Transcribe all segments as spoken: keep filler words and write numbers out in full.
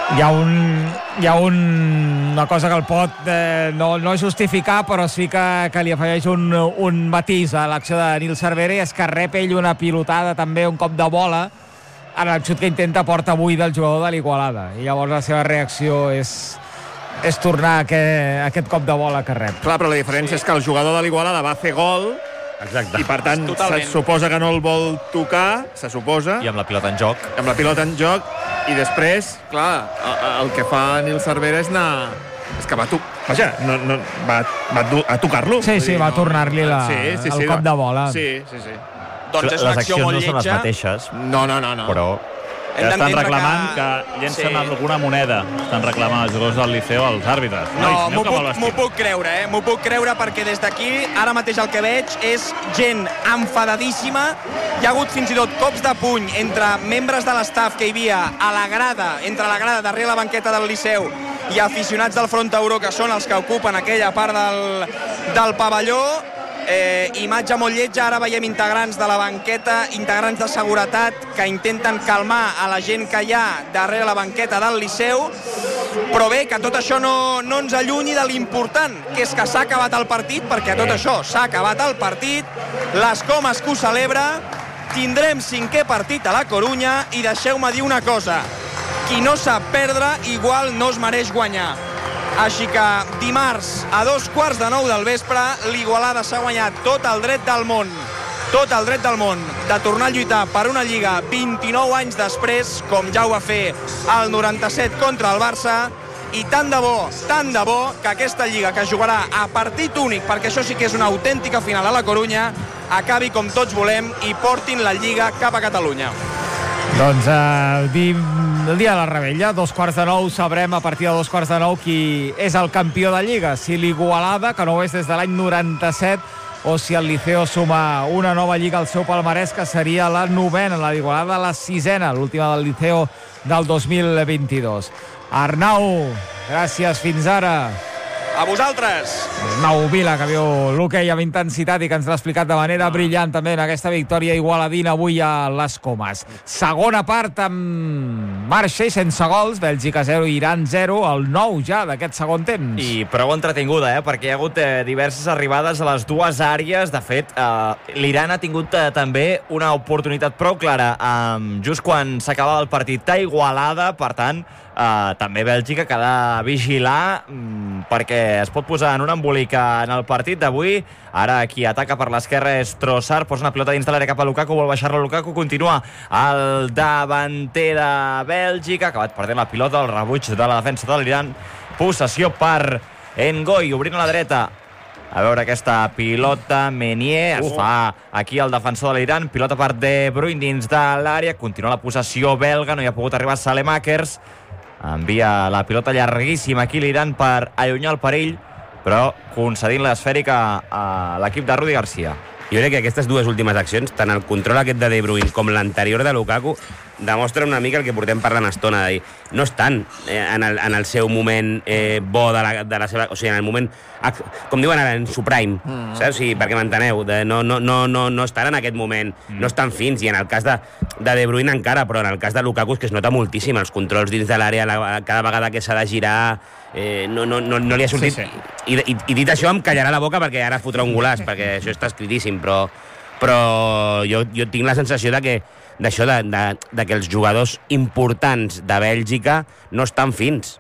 Hi ha, un, hi ha un, una cosa que el pot eh, no, no justificar, però sí que, que li afegeix un, un matís a l'acció de Nil Cervera, i és que rep ell una pilotada, també un cop de bola, en el xut que intenta porta buida el jugador de l'Igualada. I llavors la seva reacció és, és tornar a aquest, a aquest cop de bola que rep. Clar, però la diferència és que el jugador de l'Igualada va fer gol. Exacte. I per tant Totalment. se suposa que no el vol tocar, se suposa. I amb la pilota en joc. Amb la pilota en joc. I després, clar, el que fa Nil Cervera és anar... És que va tu... Vaja, no, no, va, va a tocar-lo. Sí, sí, va no, tornar-li la, sí, sí, sí, el cop va. de bola. Sí, sí, sí. Doncs és una acció molt lletja. Les accions no són les mateixes. No, no, no. no. Però... Ja estan reclamant que, que llencen sí. alguna moneda. Estan reclamant els jugadors del Liceu als àrbitres. No, m'ho puc, puc creure, eh? M'ho puc creure perquè des d'aquí, ara mateix el que veig és gent enfadadíssima. Hi ha hagut fins i tot cops de puny entre membres de l'estaf que hi havia a la grada, entre la grada, darrere la banqueta del Liceu, i aficionats del Front Tauró, que són els que ocupen aquella part del, del pavelló. Eh, imatge molt lletja, ara veiem integrants de la banqueta, integrants de seguretat que intenten calmar a la gent que hi ha darrere la banqueta del Liceu, però bé, que tot això no, no ens allunyi de l'important, que és que s'ha acabat el partit, perquè tot això s'ha acabat el partit, les Comas que ho celebra, tindrem cinquè partit a la Corunya, i deixeu-me dir una cosa, qui no sap perdre igual no es mereix guanyar. Així que dimarts a dos quarts de nou del vespre l'Igualada s'ha guanyat tot el dret del món, tot el dret del món de tornar a lluitar per una Lliga vint-i-nou anys després, com ja ho va fer el noranta-set contra el Barça, i tant de bo, tant de bo que aquesta Lliga, que jugarà a partit únic, perquè això sí que és una autèntica final a la Corunya, acabi com tots volem i portin la Lliga cap a Catalunya. Doncs eh, el dia de la Rebella, dos quarts de nou, sabrem a partir de dos quarts de nou qui és el campió de Lliga, si l'Igualada, que no ho és des de l'any noranta-set, o si el Liceo suma una nova Lliga al seu palmarès, que seria la novena, la d'Igualada la sisena, l'última del Liceo del dos mil vint-i-dos. Arnau, gràcies, fins ara. A vosaltres. Arnau Vila, que viu l'hoquei amb intensitat i que ens l'ha explicat de manera brillant també en aquesta victòria igualadina avui a les Comas. Segona part amb marxa i sense gols, Bèlgica zero, Iran zero, el nou ja d'aquest segon temps. I prou entretinguda, eh? Perquè hi ha hagut eh, diverses arribades a les dues àrees. De fet, eh, l'Iran ha tingut eh, també una oportunitat prou clara eh, just quan s'acabava el partit a Igualada, per tant, Uh, també Bèlgica que ha de vigilar um, perquè es pot posar en un embolic en el partit d'avui. Ara qui ataca per l'esquerra és Trossard, posa una pilota dins de l'àrea cap a Lukaku, vol baixar-la Lukaku, continua el davanter de Bèlgica, ha acabat perdent la pilota, el rebuig de la defensa de l'Iran, possessió per Ngoy, obrint a la dreta. A veure aquesta pilota, Meunier, es fa aquí el defensor de l'Iran, pilota per De Bruyne dins de l'àrea, continua la possessió belga, no hi ha pogut arribar Saelemaekers, envia la pilota llarguíssima aquí l'Iran per allunyar el perill, però concedint l'esfèrica a l'equip de Rudi Garcia. Jo crec que aquestes dues últimes accions, tant el control aquest de De Bruyne com l'anterior de Lukaku, demostren una mica el que portem parlant estona d'ahir. No estan eh, en, el, en el seu moment eh, bo de la, de la seva... O sigui, en el moment, com diuen ara, en su prime, mm. saps? O sigui, perquè m'enteneu, no, no, no, no, no estan en aquest moment, mm. no estan fins, i en el cas de, de De Bruyne encara, però en el cas de Lukaku és que es nota moltíssim, els controls dins de l'àrea, cada vegada que s'ha de girar, eh, no, no, no, no li ha sortit... Sí, sí. I, i, I dit això, em callarà la boca perquè ara fotrà un golaç, perquè això està escritíssim, però, però jo, jo tinc la sensació de que d'això, de, de, de que els jugadors importants de Bèlgica no estan fins.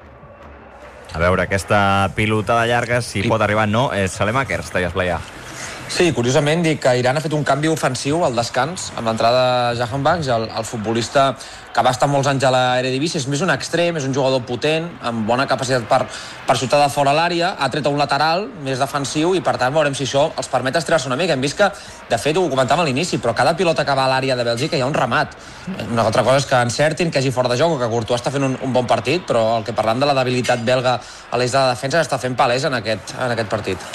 A veure, aquesta pilotada llarga, si I... pot arribar, no, és Saelemaekers, Tallas Playa. Sí, curiosament dic que Iran ha fet un canvi ofensiu al descans amb l'entrada de Jahanbakhsh, el, el futbolista que va estar molts anys a l'Eredivisie, és més un extrem, és un jugador potent, amb bona capacitat per, per xutar de fora l'àrea, ha tret a un lateral més defensiu i per tant veurem si això els permet estirar-se una mica. Hem vist que, de fet, ho comentàvem a l'inici, però cada pilota que va a l'àrea de Bèlgica hi ha un remat. Una altra cosa és que encertin, que hagi fora de joc o que Courtois està fent un, un bon partit, però el que parlant de la debilitat belga a l'eix de la defensa està fent palès en aquest, en aquest partit.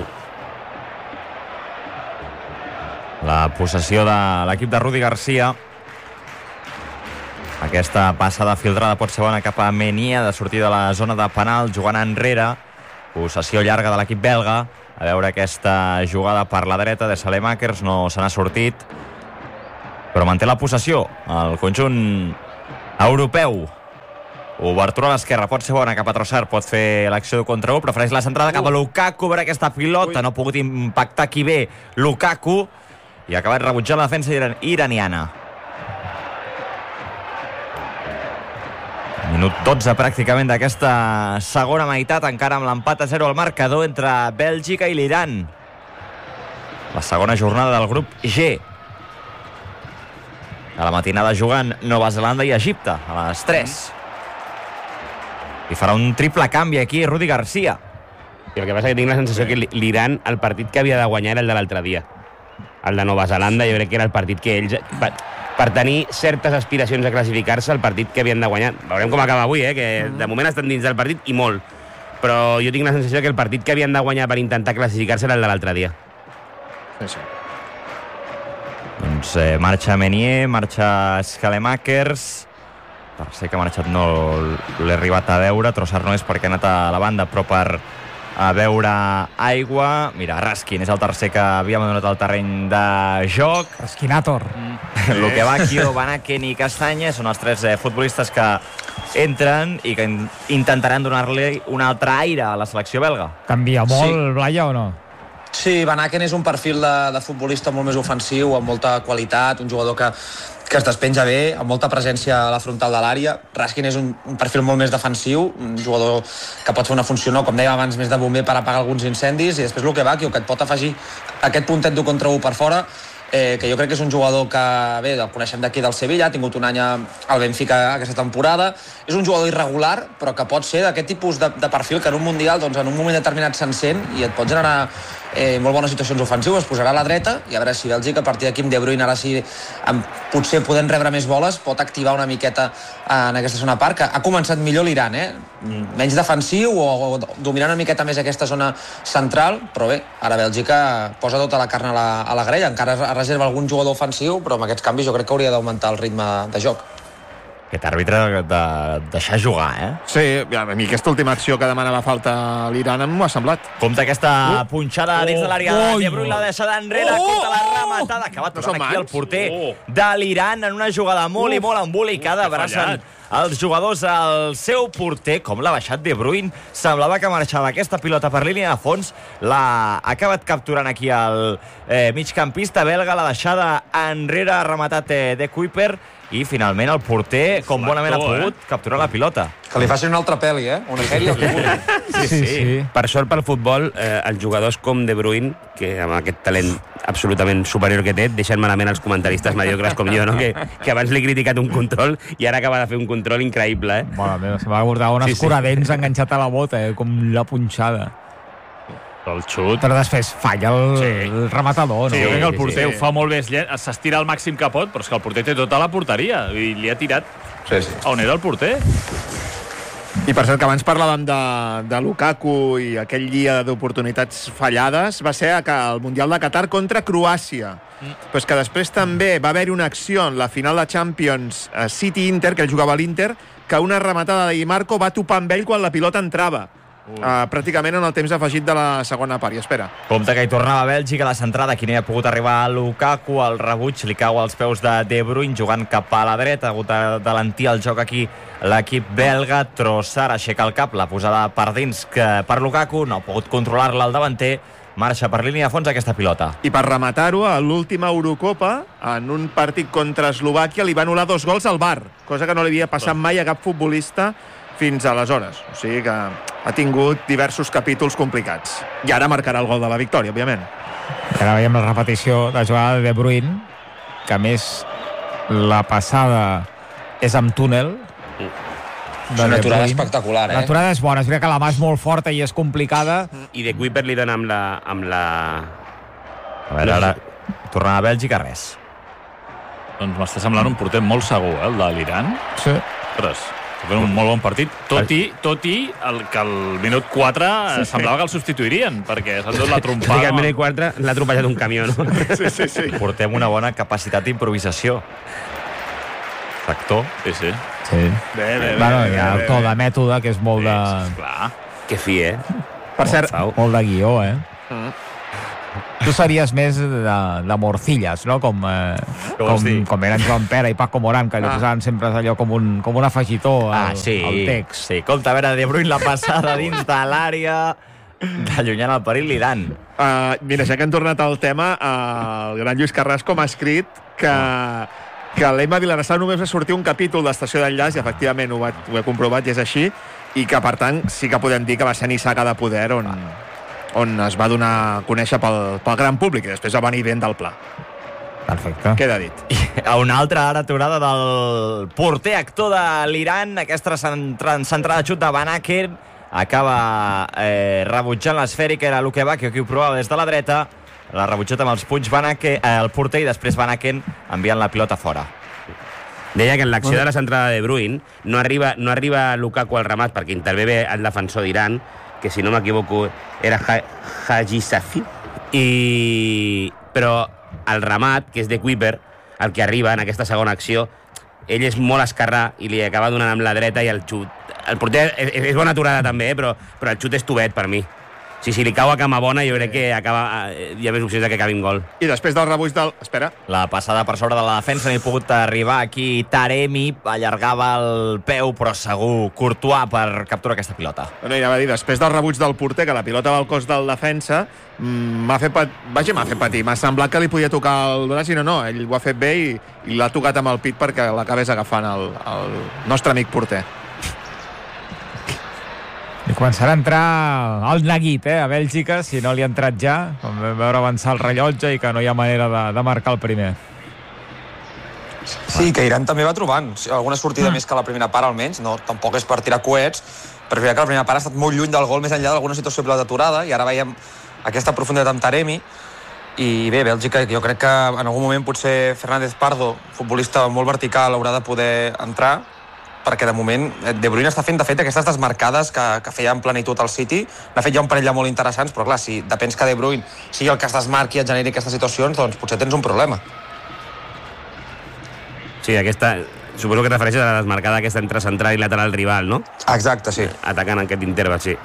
La possessió de l'equip de Rudi Garcia. Aquesta passada filtrada pot ser bona cap a Meunier, de sortir de la zona de penal, jugant enrere. Possessió llarga de l'equip belga. A veure aquesta jugada per la dreta de Saelemaekers, no se n'ha sortit, però manté la possessió el conjunt europeu. Obertura a l'esquerra, pot ser bona cap a Trossard, pot fer l'acció de contra u, prefereix la centrada cap a Lukaku, a veure aquesta pilota, no ha pogut impactar aquí bé Lukaku, i ha acabat rebutjant la defensa iran iraniana. Minut dotze pràcticament d'aquesta segona meitat, encara amb l'empat a zero al marcador entre Bèlgica i l'Iran. La segona jornada del grup G. A la matinada jugant Nova Zelanda i Egipte, a les tres. I farà un triple canvi aquí Rudi Garcia. I el que passa que tinc la sensació que l'Iran, el partit que havia de guanyar era el de l'altre dia. El de Nova Zelanda, jo crec que era el partit que ells... Per, per tenir certes aspiracions a classificar-se, el partit que havien de guanyar. Veurem com acaba avui, eh? Que de moment estan dins del partit i molt. Però jo tinc la sensació que el partit que havien de guanyar per intentar classificar-se era el de l'altre dia. Sí, sí. Doncs eh, marxa Menier, marxa Schalemakers... Sé que ha marxat, no l'he arribat a veure. Trossard no és perquè ha anat a la banda, però per a veure aigua. Mira, Raskin és el tercer que havíem donat al terreny de joc. Raskinator. Mm. Lukebakio, Van Aken i Castanya són els tres eh, futbolistes que entren i que in intentaran donar-li un altre aire a la selecció belga. Canvia molt, Sí. Blaya, o no? Sí, Van Aken és un perfil de, de futbolista molt més ofensiu, amb molta qualitat, un jugador que, que es despenja bé, amb molta presència a la frontal de l'àrea. Raskin és un, un perfil molt més defensiu, un jugador que pot fer una funció, no, com dèiem abans, més de bomber per apagar alguns incendis, i després Lukebakio, que et pot afegir aquest puntet d'un contra u per fora, eh, que jo crec que és un jugador que, bé, el coneixem d'aquí del Sevilla, ha tingut un any al Benfica aquesta temporada, és un jugador irregular, però que pot ser d'aquest tipus de, de perfil que en un Mundial, doncs, en un moment determinat s'encén i et pot generar eh, molt bones situacions ofensives, es posarà a la dreta i a veure si Bèlgica, a partir d'aquí amb De Bruyne, ara sí, amb, potser podent rebre més boles, pot activar una miqueta en aquesta zona part, que ha començat millor l'Iran, eh? Menys defensiu o, o dominant una miqueta més aquesta zona central, però bé, ara Bèlgica posa tota la carn a la, a la grella, encara es reserva algun jugador ofensiu, però amb aquests canvis jo crec que hauria d'augmentar el ritme de joc. Aquest àrbitre de deixar jugar, eh? Sí, a mi aquesta última acció que demanava falta a l'Iran m'ho ha semblat. Compte aquesta Uh. punxada dins de l'àrea Oh, de De Bruyne, la deixa d'enrere, Oh, compte la oh, rematada, que va no tornant són aquí el mans. porter Oh. de l'Iran en una jugada molt i molt embolicada, que abraçant fallat. els jugadors al seu porter, com l'ha baixat De Bruyne, semblava que marxava aquesta pilota per línia de fons, l'ha acabat capturant aquí el eh, migcampista belga, la deixada enrere, ha rematat eh, De Kuyper, i finalment el porter, com bonament ha pogut, eh? capturar la pilota. Que li facin una altra pel·li, eh? Una sèrie, el que vulgui. Sí, sí, sí. Per sort pel futbol, eh, els jugadors com De Bruyne, que amb aquest talent absolutament superior que té, deixen malament els comentaristes mediocres com jo, no? que, que abans li he criticat un control i ara acaba de fer un control increïble. Eh? Mare meva, se m'ha guardar un Sí, sí. escuradents enganxat a la bota, eh? Com la punxada. El xut... Però després falla el, Sí. el rematador, no? Sí, jo crec que el sí, porter sí. ho fa molt bé, es lle- s'estira al màxim que pot, però és que el porter té tota la porteria i li ha tirat Sí, sí. a on era el porter. I per cert, que abans parlàvem de, de Lukaku i aquell dia d'oportunitats fallades, va ser el Mundial de Qatar contra Croàcia. Mm. Però és que després també va haver-hi una acció en la final de Champions eh, City-Inter, que ell jugava a l'Inter, que una rematada de Di Marco va topar amb ell quan la pilota entrava. Uh, pràcticament en el temps afegit de la segona part. I espera. Compte que hi tornava a Bèlgica, la centrada, aquí no hi ha pogut arribar a Lukaku, el rebuig li cau als peus de De Bruyne, jugant cap a la dreta, ha hagut de dalentir el joc aquí l'equip belga. Trossard aixeca el cap, la posada per dins que per Lukaku, no ha pogut controlar-la el davanter, marxa per línia de fons aquesta pilota. I per rematar-ho, a l'última Eurocopa, en un partit contra Eslovàquia, li va anul·lar dos gols al V A R, cosa que no li havia passat mai a cap futbolista fins aleshores. O sigui que ha tingut diversos capítols complicats. I ara marcarà el gol de la victòria, òbviament. Ara veiem la repetició de la jugada de De Bruyne, que a més la passada és amb túnel. És una aturada espectacular, eh? L'aturada és bona, és veritat que la mà és molt forta i és complicada. I De Kuyper li dona amb la... Amb la... A veure, ara tornant a Bèlgica, res. Doncs m'està semblant un porter molt segur, eh, el de l'Iran. Sí. Ostres, ha fet un molt bon partit, tot i, tot i el, que al minut quatre sí, semblava que el substituirien, perquè s'ha tot la Sí, que trompada. al minut quatre l'ha atropellat un camió, no? Sí, sí, sí. Portem una bona capacitat d'improvisació. Factor. Sí, sí. Sí. Bé, bé, bé. Bueno, bé, hi ha bé, el to bé. de mètode, que és molt de, Sí, clar. Que fi, eh? Per cert, Pau. molt de guió, eh? Tu series més de, de morcilles, no? Com, eh, com, com eren Joan Pera i Paco Morán, que li Ah. posaven sempre allò com un, com un afegitó al, Ah, sí, al text. sí. Compte, a veure, De Bruyne la passada dins de l'àrea, allunyant el perill l'Iran. Uh, mira, ja que hem tornat al tema, uh, el gran Lluís Carrasco m'ha escrit que, que a l'Emma Vilassar només va sortir un capítol d'Estació d'Enllaç, i efectivament ho, va, ho he comprovat i és així, i que per tant sí que podem dir que va ser Nissaga de Poder on, on es va donar a conèixer pel, pel gran públic, i després va venir ben del pla. Perfecte. Queda dit. I a una altra ara aturada del porter actor de l'Iran, aquesta centra, centrada xut de Van Aken, acaba eh, rebutjant l'esfèrica, era Lukebak, que ho provava des de la dreta, la rebutjat amb els punys Van Aken, eh, el porter, i després Van Aken enviant la pilota fora. Deia que en l'acció de la centrada de Bruyne no arriba, no arriba Lukaku al remat perquè intervé bé el defensor d'Iran, que si no m'equivoco era Haji Safi, i... però el remat, que és de Kuiper, el que arriba en aquesta segona acció, ell és molt esquerrà i li acaba donant amb la dreta i el xut. El porter és, és bona aturada també, eh? però, però el xut és tubet per mi. Si, si li cau a cama bona, jo crec que acaba, hi ha més opcions de que acabi en gol. I després del rebuig del... Espera. La passada per sobre de la defensa, n'hi ha pogut arribar aquí Taremi, allargava el peu, però segur Courtois per capturar aquesta pilota. Bueno, ja va dir, després del rebuig del porter, que la pilota va al cos del defensa, m'ha fet, pat... Vaja, m'ha fet patir. M'ha semblat que li podia tocar el braç i no, no, ell ho ha fet bé i, i l'ha tocat amb el pit perquè l'acabés agafant el, el nostre amic porter. I començarà a entrar el neguit, eh, a Bèlgica, si no li ha entrat ja, com vam veure avançar el rellotge i que no hi ha manera de, de marcar el primer. Sí, que Iran també va trobant alguna sortida mm. més que la primera part, almenys. No, tampoc és per tirar coets, però crec que la primera part ha estat molt lluny del gol, més enllà d'alguna situació de d'aturada, i ara veiem aquesta profunditat amb Taremi. I bé, Bèlgica, jo crec que en algun moment potser Fernández Pardo, futbolista molt vertical, haurà de poder entrar, perquè de moment De Bruyne està fent, de fet, aquestes desmarcades que, que feia en plenitud al City. N'ha fet ja un parell de molt interessants, però clar, si depens que De Bruyne sigui el que es desmarqui i et generi aquestes situacions, doncs potser tens un problema. Sí, aquesta... Suposo que et refereixes a la desmarcada aquesta entre central i lateral rival, no? Exacte, sí. Atacant aquest interval, sí.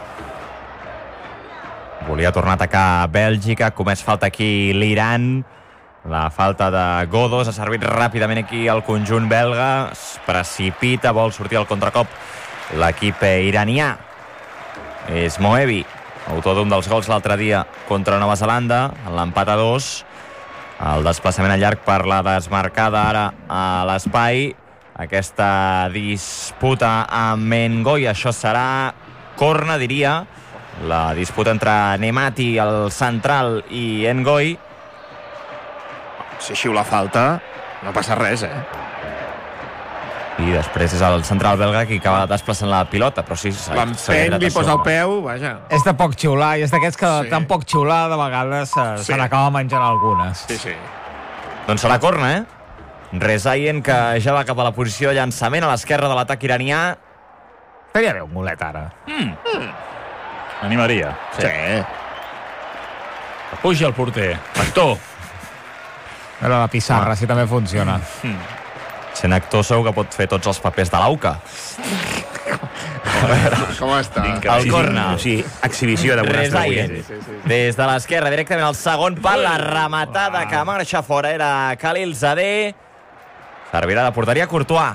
Volia tornar a atacar Bèlgica, comès falta aquí l'Iran. La falta de Godos ha servit ràpidament aquí al conjunt belga. Es precipita, vol sortir al contracop l'equip iranià. És Moebi, autor d'un dels gols l'altre dia contra Nova Zelanda, l'empat a dos. El desplaçament a llarg per la desmarcada ara a l'espai. Aquesta disputa amb N'Goi, això serà corna, diria. La disputa entre Nemati, el central, i N'Goi. Si xiula falta, no passa res, eh? I després és el central belga qui acaba desplaçant la pilota, però sí... L'empeny, li posa el peu, vaja. És de poc xiular, i és d'aquests que Sí. tan poc xiular de vegades se, Sí. se n'acaba menjant algunes. Sí, sí. Doncs serà corna, eh? Rezaien, que ja va cap a la posició de llançament a l'esquerra de l'atac iranià. Estaria bé un golet ara. Animaria. Sí. Puja el porter. Actor. A veure la pissarra, si també funciona. Sent actor segur que pot fer tots els papers de l'Auca. Com està? El Sí, corna. sí, sí, exhibició de bones Rezaien. tragues. Sí, sí, sí. Des de l'esquerra, directament al segon pal, la rematada que marxa fora era Khalil Zadeh. Servirà de porteria Courtois.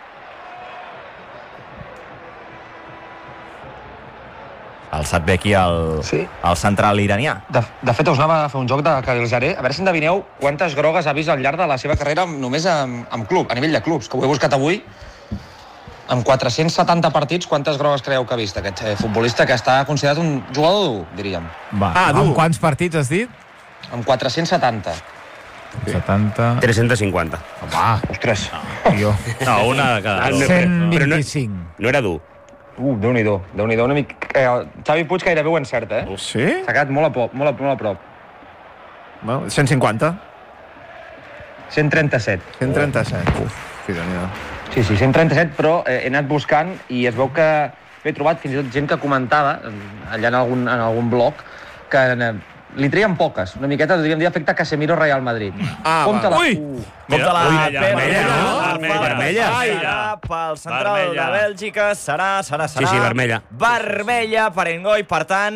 Alçat bé aquí el, Sí. el central iranià. De, de fet, us anava a fer un joc de Khalil Zadeh. A veure si endevineu quantes grogues ha vist al llarg de la seva carrera només amb, amb club, a nivell de clubs, que ho he buscat avui. Amb quatre-cents setanta partits, quantes grogues creieu que ha vist aquest eh, futbolista, que està considerat un jugador dur, diríem? Va, Ah, dur. amb quants partits has dit? Amb quatre-cents setanta. setanta... tres-cents cinquanta. Home, Ostres. tio. No, una de cada dos. cent Però no- vint-i-cinc. No era dur. Uh, Déu-n'hi-do, Déu-n'hi-do. Una mica... Eh, el Xavi Puig gairebé ho encerta, eh? Sí? S'ha quedat molt a prop, molt a, molt a prop. Bueno, cent cinquanta. cent trenta-set. cent trenta-set. Uf, fidel. Sí, sí, cent trenta-set, però eh, he anat buscant i es veu que he trobat fins i tot gent que comentava, eh, allà en algun, en algun blog, que eh, li treien poques. Una miqueta, podríem dir, efecte Casemiro Real Madrid. Ah, Compte-la. va. Ui! Uh, Compte la Ui, vermella, vermella, no? vermella, Vermella. vermella pel central Vermella. de Bèlgica. Serà, serà, serà. Sí, sí, vermella. Vermella per N'Goi, per tant,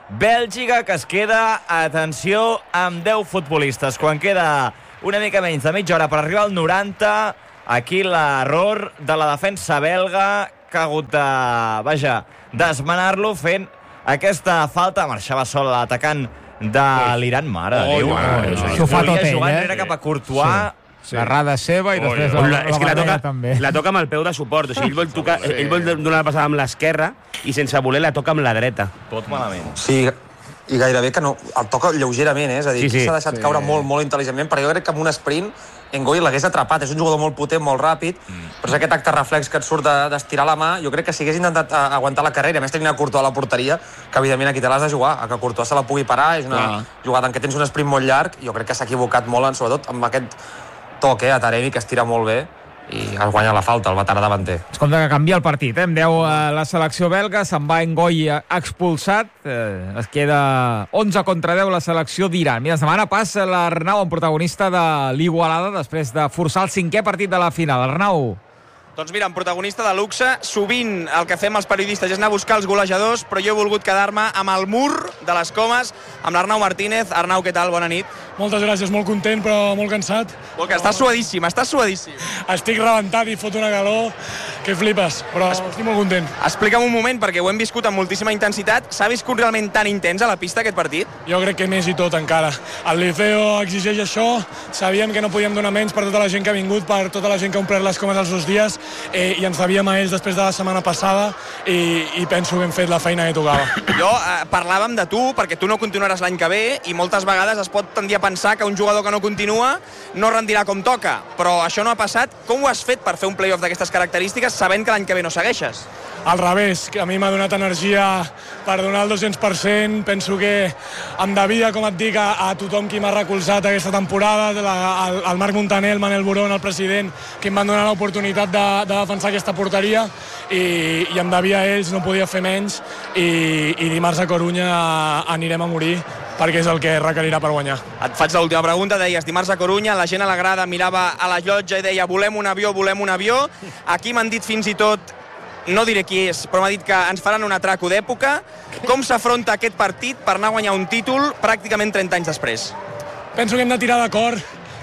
Bèlgica, que es queda, atenció, amb deu futbolistes. Quan queda una mica menys de mitja hora per arribar al noranta, aquí l'error de la defensa belga, que ha hagut de, vaja, d'esmenar-lo fent aquesta falta. Marxava sol l'atacant de l'Iran. Mare de Déu. Això ho fa tot ell, jugant eh? enrere cap a Courtois. Sí. L'errada seva i després la, la, és que la barrera toca, també. la toca amb el peu de suport. O sigui, ell vol, tocar, sí. ell vol donar la passada amb l'esquerra i sense voler la toca amb la dreta. Tot malament. Sí, i gairebé que no, el toca lleugerament, eh? És a dir, sí, sí. s'ha deixat sí. caure molt, molt intel·ligentment, però jo crec que amb un sprint Ngoyi l'hagués atrapat. És un jugador molt potent, molt ràpid, mm. però és aquest acte reflex que et surt d'estirar de, la mà. Jo crec que si hagués intentat uh, aguantar la carrera, a més tenint a Courtois a la porteria, que evidentment aquí te l'has de jugar, a que Courtois se la pugui parar, és una ah. jugada en què tens un sprint molt llarg, jo crec que s'ha equivocat molt, sobretot amb aquest toc, eh, a Taremi, que es tira molt bé, i es guanya la falta, el veterà davanter. Es compte que canvia el partit, eh? Em deu eh, la selecció belga, se'n va Ngoyi expulsat, eh, es queda onze contra deu la selecció d'Iran. Mira, setmana passa l'Arnau, en protagonista de l'Igualada, després de forçar el cinquè partit de la final. Arnau. Doncs mira, en protagonista de luxe, sovint el que fem els periodistes és anar a buscar els golejadors, però jo he volgut quedar-me amb el mur de les comes, amb l'Arnau Martínez. Arnau, què tal? Bona nit. Moltes gràcies, molt content però molt cansat. Molt que estàs suadíssim, estàs suadíssim. Estic rebentat i fot una calor que flipes, però es... estic molt content. Explica'm un moment, perquè ho hem viscut amb moltíssima intensitat. S'ha viscut realment tan intens a la pista aquest partit? Jo crec que més i tot encara. El Liceo exigeix això, sabíem que no podíem donar menys per tota la gent que ha vingut, per tota la gent que ha omplert les comes els dos dies, eh, i ens devíem a ells després de la setmana passada i, i penso que hem fet la feina que tocava. Jo eh, parlàvem de tu, perquè tu no continuaràs l'any que ve i moltes vegades es pot tendir a pensar que un jugador que no continua no rendirà com toca, però això no ha passat. Com ho has fet per fer un play-off d'aquestes característiques sabent que l'any que ve no segueixes? Al revés, que a mi m'ha donat energia per donar el dos-cents per cent. Penso que em devia, com et dic, a, a tothom qui m'ha recolzat aquesta temporada, la, el, el Marc Montaner, el Manel Borón, el president, que em van donar l'oportunitat de, de defensar aquesta porteria, i, i em devia a ells, no podia fer menys, i, i dimarts a Corunya anirem a morir, perquè és el que requerirà per guanyar. Et faig l'última pregunta, deies dimarts a Corunya, la gent a la grada mirava a la llotja i deia volem un avió, volem un avió. Aquí m'han dit fins i tot, no diré qui és, però m'ha dit que ens faran un atraco d'època. Com s'afronta aquest partit per anar a guanyar un títol pràcticament trenta anys després? Penso que hem de tirar d'acord.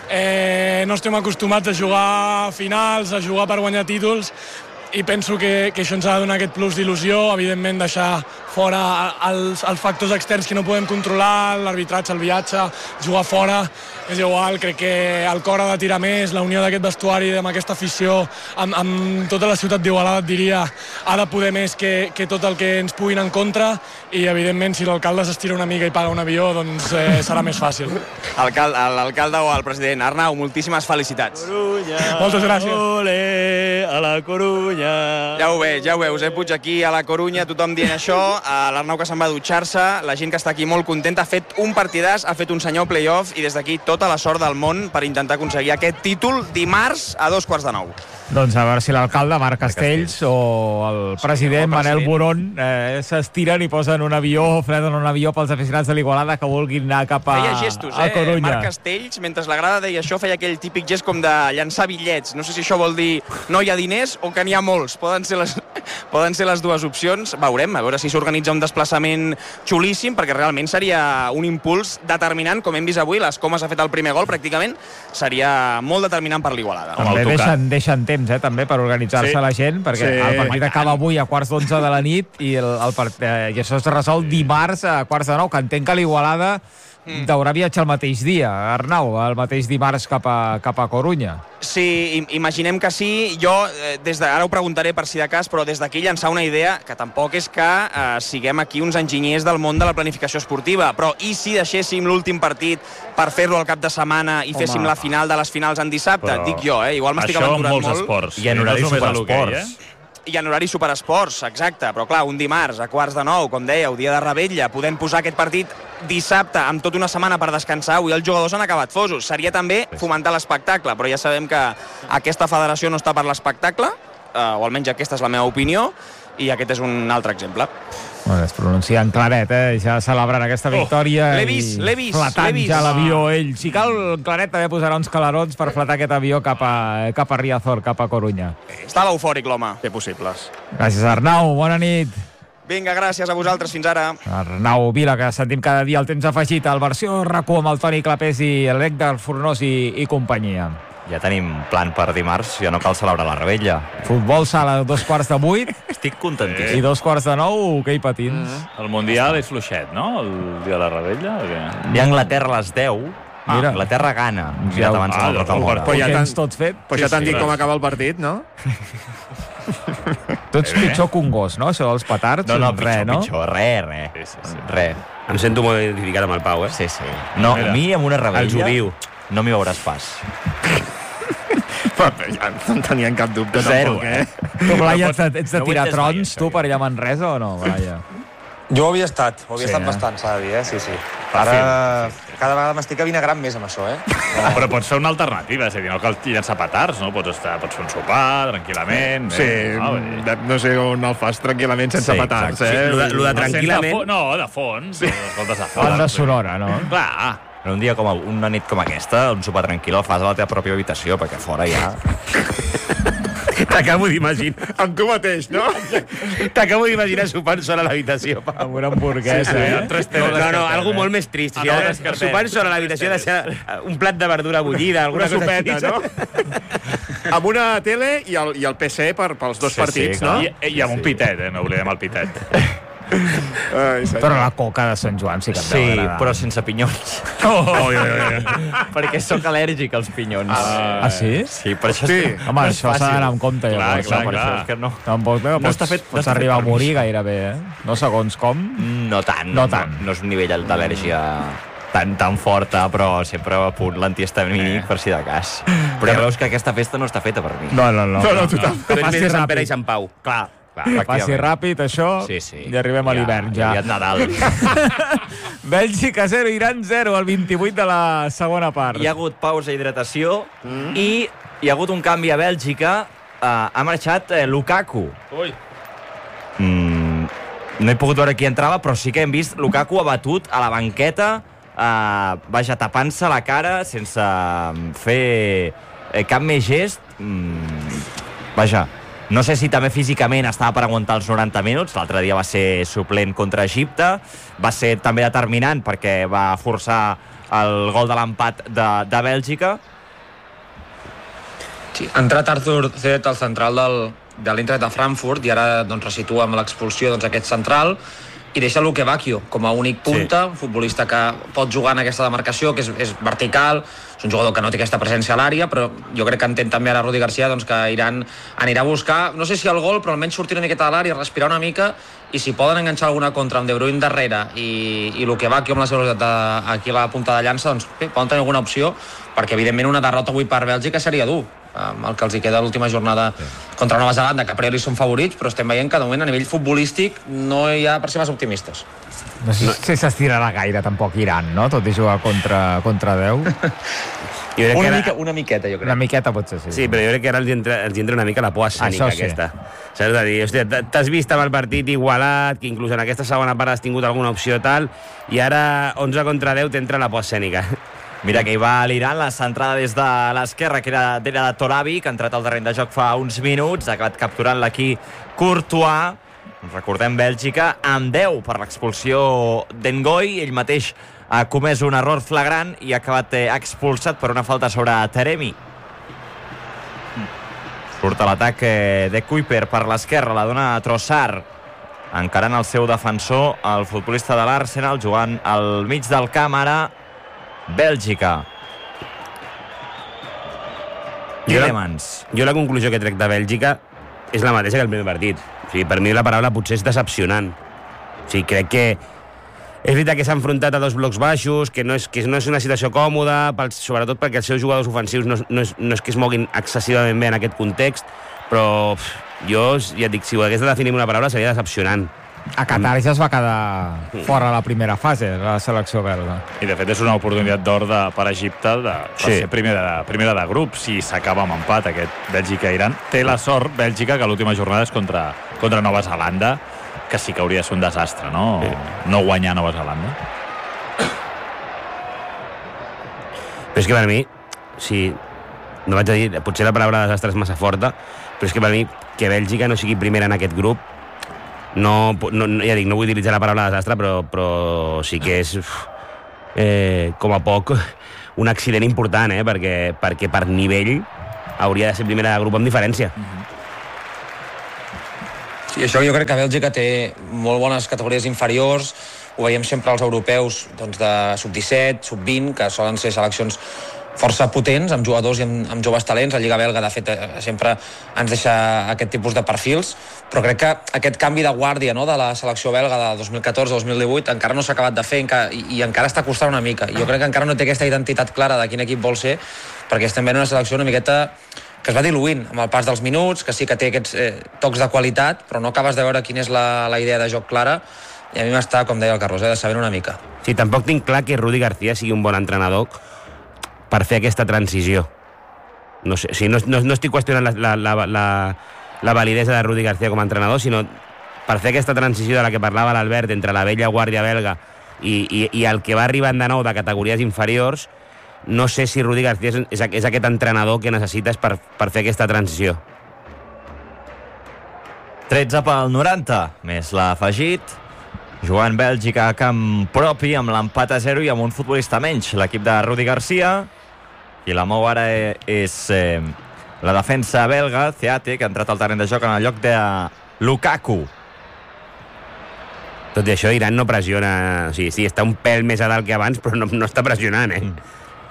Eh, no estem acostumats a jugar finals, a jugar per guanyar títols, i penso que, que això ens ha de donar aquest plus d'il·lusió, evidentment deixar fora els, els factors externs que no podem controlar, l'arbitratge, el viatge, jugar fora, és igual, crec que el cor ha de tirar més, la unió d'aquest vestuari, amb aquesta afició, amb, amb tota la ciutat d'Igualada, et diria, ha de poder més que, que tot el que ens puguin en contra, i evidentment si l'alcalde s'estira una mica i paga un avió, doncs eh, serà més fàcil. L'alcalde o el president. Arnau, moltíssimes felicitats. Corunya, moltes gràcies. Ole, a la Corunya. Ja ho veig, ja ho veus, eh? Puig aquí a la Corunya, tothom dient això, l'Arnau que se'n va a dutxar-se, la gent que està aquí molt contenta, ha fet un partidàs, ha fet un senyor play-off, i des d'aquí tota la sort del món per intentar aconseguir aquest títol dimarts a dos quarts de nou. Doncs a veure si l'alcalde Marc Castells o el president Manel Borón eh, s'estiren i posen un avió o freden un avió pels aficionats de l'Igualada que vulguin anar cap a, feia gestos, a Corunya. Eh? Marc Castells, mentre la grada deia això, feia aquell típic gest com de llançar bitllets. No sé si això vol dir no hi ha diners o que n'hi ha molts. Poden ser les, poden ser les dues opcions. Veurem, a veure si s'organitza un desplaçament xulíssim, perquè realment seria un impuls determinant, com hem vist avui, les Comes ha fet el primer gol pràcticament, seria molt determinant per l'Igualada. També deixen, deixen temps, eh, també, per organitzar-se sí. la gent, perquè sí. el partit acaba avui a quarts d'onze de la nit i, el, el part... eh, i això es resol dimarts a quarts de nou, que entenc que l'Igualada mm. deurà viatjar el mateix dia, Arnau, el mateix dimarts cap a, cap a Corunya. Sí, imaginem que sí. Jo, des de, ara ho preguntaré per si de cas, però des d'aquí llançar una idea, que tampoc és que eh, siguem aquí uns enginyers del món de la planificació esportiva, però i si deixéssim l'últim partit per fer-lo al cap de setmana i Home. féssim la final de les finals en dissabte? Però dic jo, eh? Igual m'estic aventurant molt. Això en molts esports. I en horari superesports. Eh? I en horari superesports, exacte. Però clar, un dimarts a quarts de nou, com dèieu, dia de revetlla, podem posar aquest partit dissabte amb tota una setmana per descansar. Avui els jugadors han acabat fosos. Seria també fomentar l'espectacle, però ja sabem que aquesta federació no està per l'espectacle, eh, o almenys aquesta és la meva opinió, i aquest és un altre exemple. Bueno, es pronuncia en claret, eh? Ja celebrant aquesta victòria. Oh, l'he vist, l'he vist, flatant l'he vist. ja l'avió ell. Si cal, en claret també posarà uns calarons per flatar aquest avió cap a, cap a Riazor, cap a Corunya. Està l'eufòric, l'home. Té possibles. Gràcies, Arnau. Bona nit. Vinga, gràcies a vosaltres, fins ara. Arnau Vila, que sentim cada dia el temps afegit al versió R A C U amb el Toni Clapés i l'Èctor Fornós i, i companyia. Ja tenim plan per dimarts, ja no cal celebrar la Rebella. Futbol sala, dos quarts de vuit. Estic contentíssim. I dos quarts de nou, hoquei patins. Mm. El Mundial és fluixet, no? El dia de la Rebella? O què? Hi ha Anglaterra a les deu. Ah, Mira. Anglaterra gana. Ja, abans ah, no doncs, l'hora. Però ja Ho t'han- tens tot fet. Però ja Sí, t'han sí, dit clar. com acaba el partit, no? Tu ets pitjor que un gos, no? Això dels petards, No, no, doncs pitjor, res, no? pitjor, res, res. Sí, sí, sí. Res. Em sento molt identificat amb el Pau, eh? Sí, sí. No, Mira. a mi amb una Rebella... Els odio. No m'hi veuràs pas. Però ja no tenien cap dubte, Zero, tampoc, eh? Tu, Blai, ets de, ets de No ho he tirar entès mai, trons, això, tu, jo. per allà a Manresa, o no, Blai? Jo ho havia estat, ho havia Sí, estat eh? bastant, s'ha de dir, eh? Sí, sí. Ara cada vegada m'estic avinegrant més amb això, eh? Ah, però pot ser una alternativa, és a dir, no cal llançar petards, no? Pots, estar, pots fer un sopar, tranquil·lament. Sí, bé, no? Vull dir- de- no sé on el fas tranquil·lament sense Sí, petards, exacte. eh? Lo de, lo de No, sense tranquil·lament... fo- No, de fons. Sí. Escoltes de fons. Banda sonora, no? Clar. Però un dia com una nit com aquesta, un sopar tranquil, el fas a la teva pròpia habitació, perquè fora ja... T'acabo d'imaginar. Amb tu mateix, no? T'acabo d'imaginar sopant sola a l'habitació, Pau. Amb una hamburguesa, Sí, eh? amb tres No, teles. no, no, algo molt més trist. Ah, Si no, ara descartem. sopant sola a l'habitació de ser un plat de verdura bullida, alguna Una cosa sopeta, així. no? Amb una tele i el, i el P C per, pels dos Sí, partits, sí, no? I, I amb un pitet, eh? No oblidem el pitet. Ai, senyor. Però la coca de Sant Joan sí que et Sí, deu agradar. però sense pinyons. Oh, oh, oh, oh. perquè sóc al·lèrgic als pinyons. Ah, sí? Sí, per això... Sí. és que Home, no és això s'ha fàcil. d'anar amb compte, Clar, llavors. clar, Per clar. això és que no. Tampoc, no, No pots, està fet- no pots està fet arribar a per mi. morir gairebé, eh? No segons com. No tant. No tant. No, no és un nivell d'al·lèrgia tan, tan forta, però sempre a punt l'antihistamínic, Eh. per si de cas. Però ja veus que aquesta festa no està feta per mi. No, no, no. No, no, total. Tu ets Passi més de Sant ràpid. Pere i Sant Pau. Clar, clar, Que passi ràpid, això, Sí, sí. i arribem a l'hivern, ja. Ja, ja Nadal. Bèlgica zero, Iran zero, al vint-i-vuit de la segona part. Hi ha hagut pausa i hidratació mm. i hi ha hagut un canvi a Bèlgica. Uh, ha marxat eh, Lukaku. Ui. Mm, no he pogut veure qui entrava, però sí que hem vist Lukaku abatut a la banqueta, uh, vaja, tapant-se la cara sense fer eh, cap més gest. Mm, vaja, no sé si també físicament estava per aguantar els noranta minuts. L'altre dia va ser suplent contra Egipte. Va ser també determinant perquè va forçar el gol de l'empat de, de Bèlgica. Sí, ha entrat Arthur Zet, el central del, de l'Eintracht de Frankfurt, i ara doncs, resitua amb l'expulsió doncs, aquest central, i deixa Luke Bacchio com a únic punta, sí. Un futbolista que pot jugar en aquesta demarcació, que és, és vertical, és un jugador que no té aquesta presència a l'àrea, però jo crec que entén també ara Rudi Garcia doncs, que Iran anirà a buscar, no sé si el gol, però almenys sortir una miqueta de l'àrea, respirar una mica, i si poden enganxar alguna contra amb De Bruyne darrere i, i Luke Bacchio amb la seva velocitat aquí a la punta de llança, doncs bé, poden tenir alguna opció, perquè evidentment una derrota avui per Bèlgica seria dur, amb el que els hi queda l'última jornada sí. contra Nova Zelanda, que a priori són favorits, però estem veient que de moment a nivell futbolístic no hi ha per ser més optimistes. No sé si s'estirarà gaire, tampoc, Iran, no? Tot i jugar contra, contra deu. Jo crec Una, que ara... mica, una miqueta, jo crec. Una miqueta potser sí. Sí, però jo crec que ara els entra, els entra una mica la por escènica, Això sí. aquesta. Saps? De dir, hòstia, t'has vist amb el partit igualat, que inclús en aquesta segona part has tingut alguna opció tal, i ara onze contra deu t'entra la por escènica. Mira que hi va l'Iran, la centrada des de l'esquerra, que era, era de Torabi, que ha entrat al terreny de joc fa uns minuts, ha acabat capturant-la aquí Courtois. Recordem Bèlgica amb deu per l'expulsió d'Engoi. Ell mateix ha comès un error flagrant i ha acabat eh, expulsat per una falta sobre Taremi. Surt a l'atac eh, de Kuiper per l'esquerra, la dona a Trossard, encarant el seu defensor, el futbolista de l'Arsenal, jugant al mig del camp ara Bèlgica. Jo la, Tielemans. jo la conclusió que trec de Bèlgica és la mateixa que el primer partit. O sigui, per mi la paraula potser és decepcionant. O sigui, crec que és veritat que s'ha enfrontat a dos blocs baixos, que no és, que no és una situació còmoda, pels, sobretot perquè els seus jugadors ofensius no, no, és, no és que es moguin excessivament bé en aquest context, però pff, jo ja et dic, si ho hagués de definir amb una paraula seria decepcionant. A Qatar ja es va quedar fora la primera fase, la selecció belga. I de fet és una oportunitat d'or de, per Egipte de, per Sí. ser primera de, primera de grup si s'acaba amb empat aquest Bèlgica-Iran. Té la sort Bèlgica que l'última jornada és contra, contra Nova Zelanda, que sí que hauria de ser un desastre, no? Sí. No guanyar Nova Zelanda. Però és que per mi, si no vaig a dir, potser la paraula desastre és massa forta, però és que per mi que Bèlgica no sigui primera en aquest grup no, no, ja dic, no vull utilitzar la paraula desastre, però, però sí que és eh, com a poc un accident important, eh? perquè, perquè per nivell hauria de ser primera de grup amb diferència. Sí, això jo crec que Bèlgica té molt bones categories inferiors, ho veiem sempre als europeus doncs, de sub disset, sub vint, que solen ser seleccions força potents, amb jugadors i amb, amb joves talents. La Lliga belga, de fet, sempre ens deixa aquest tipus de perfils, però crec que aquest canvi de guàrdia, no?, de la selecció belga de dos mil catorze dos mil divuit encara no s'ha acabat de fer encara, i, i encara està costant una mica. Jo crec que encara no té aquesta identitat clara de quin equip vol ser, perquè estem veient una selecció una miqueta que es va diluint amb el pas dels minuts, que sí que té aquests eh, tocs de qualitat, però no acabes de veure quina és la, la idea de joc clara, i a mi m'està, com deia el Carlos, eh, de saber una mica. Sí, tampoc tinc clar que Rudi García sigui un bon entrenador per fer aquesta transició. No sé, o sigui, no, no, no estic qüestionant la, la, la, la, la validesa de Rudi García com a entrenador, sinó per fer aquesta transició de la que parlava l'Albert entre la vella guàrdia belga i, i, i el que va arribant de nou de categories inferiors. No sé si Rudi García és, és, és aquest entrenador que necessites per, per fer aquesta transició. tretze pel noranta, més l'afegit. Jugant Bèlgica a camp propi, amb l'empat a zero i amb un futbolista menys. L'equip de Rudi García. I la mou ara és eh, la defensa belga, Theate, que ha entrat al terreny de joc en el lloc de Lukaku. Tot i això, Iran no pressiona... O sigui, sí, està un pèl més a dalt que abans, però no, no està pressionant, eh? Mm.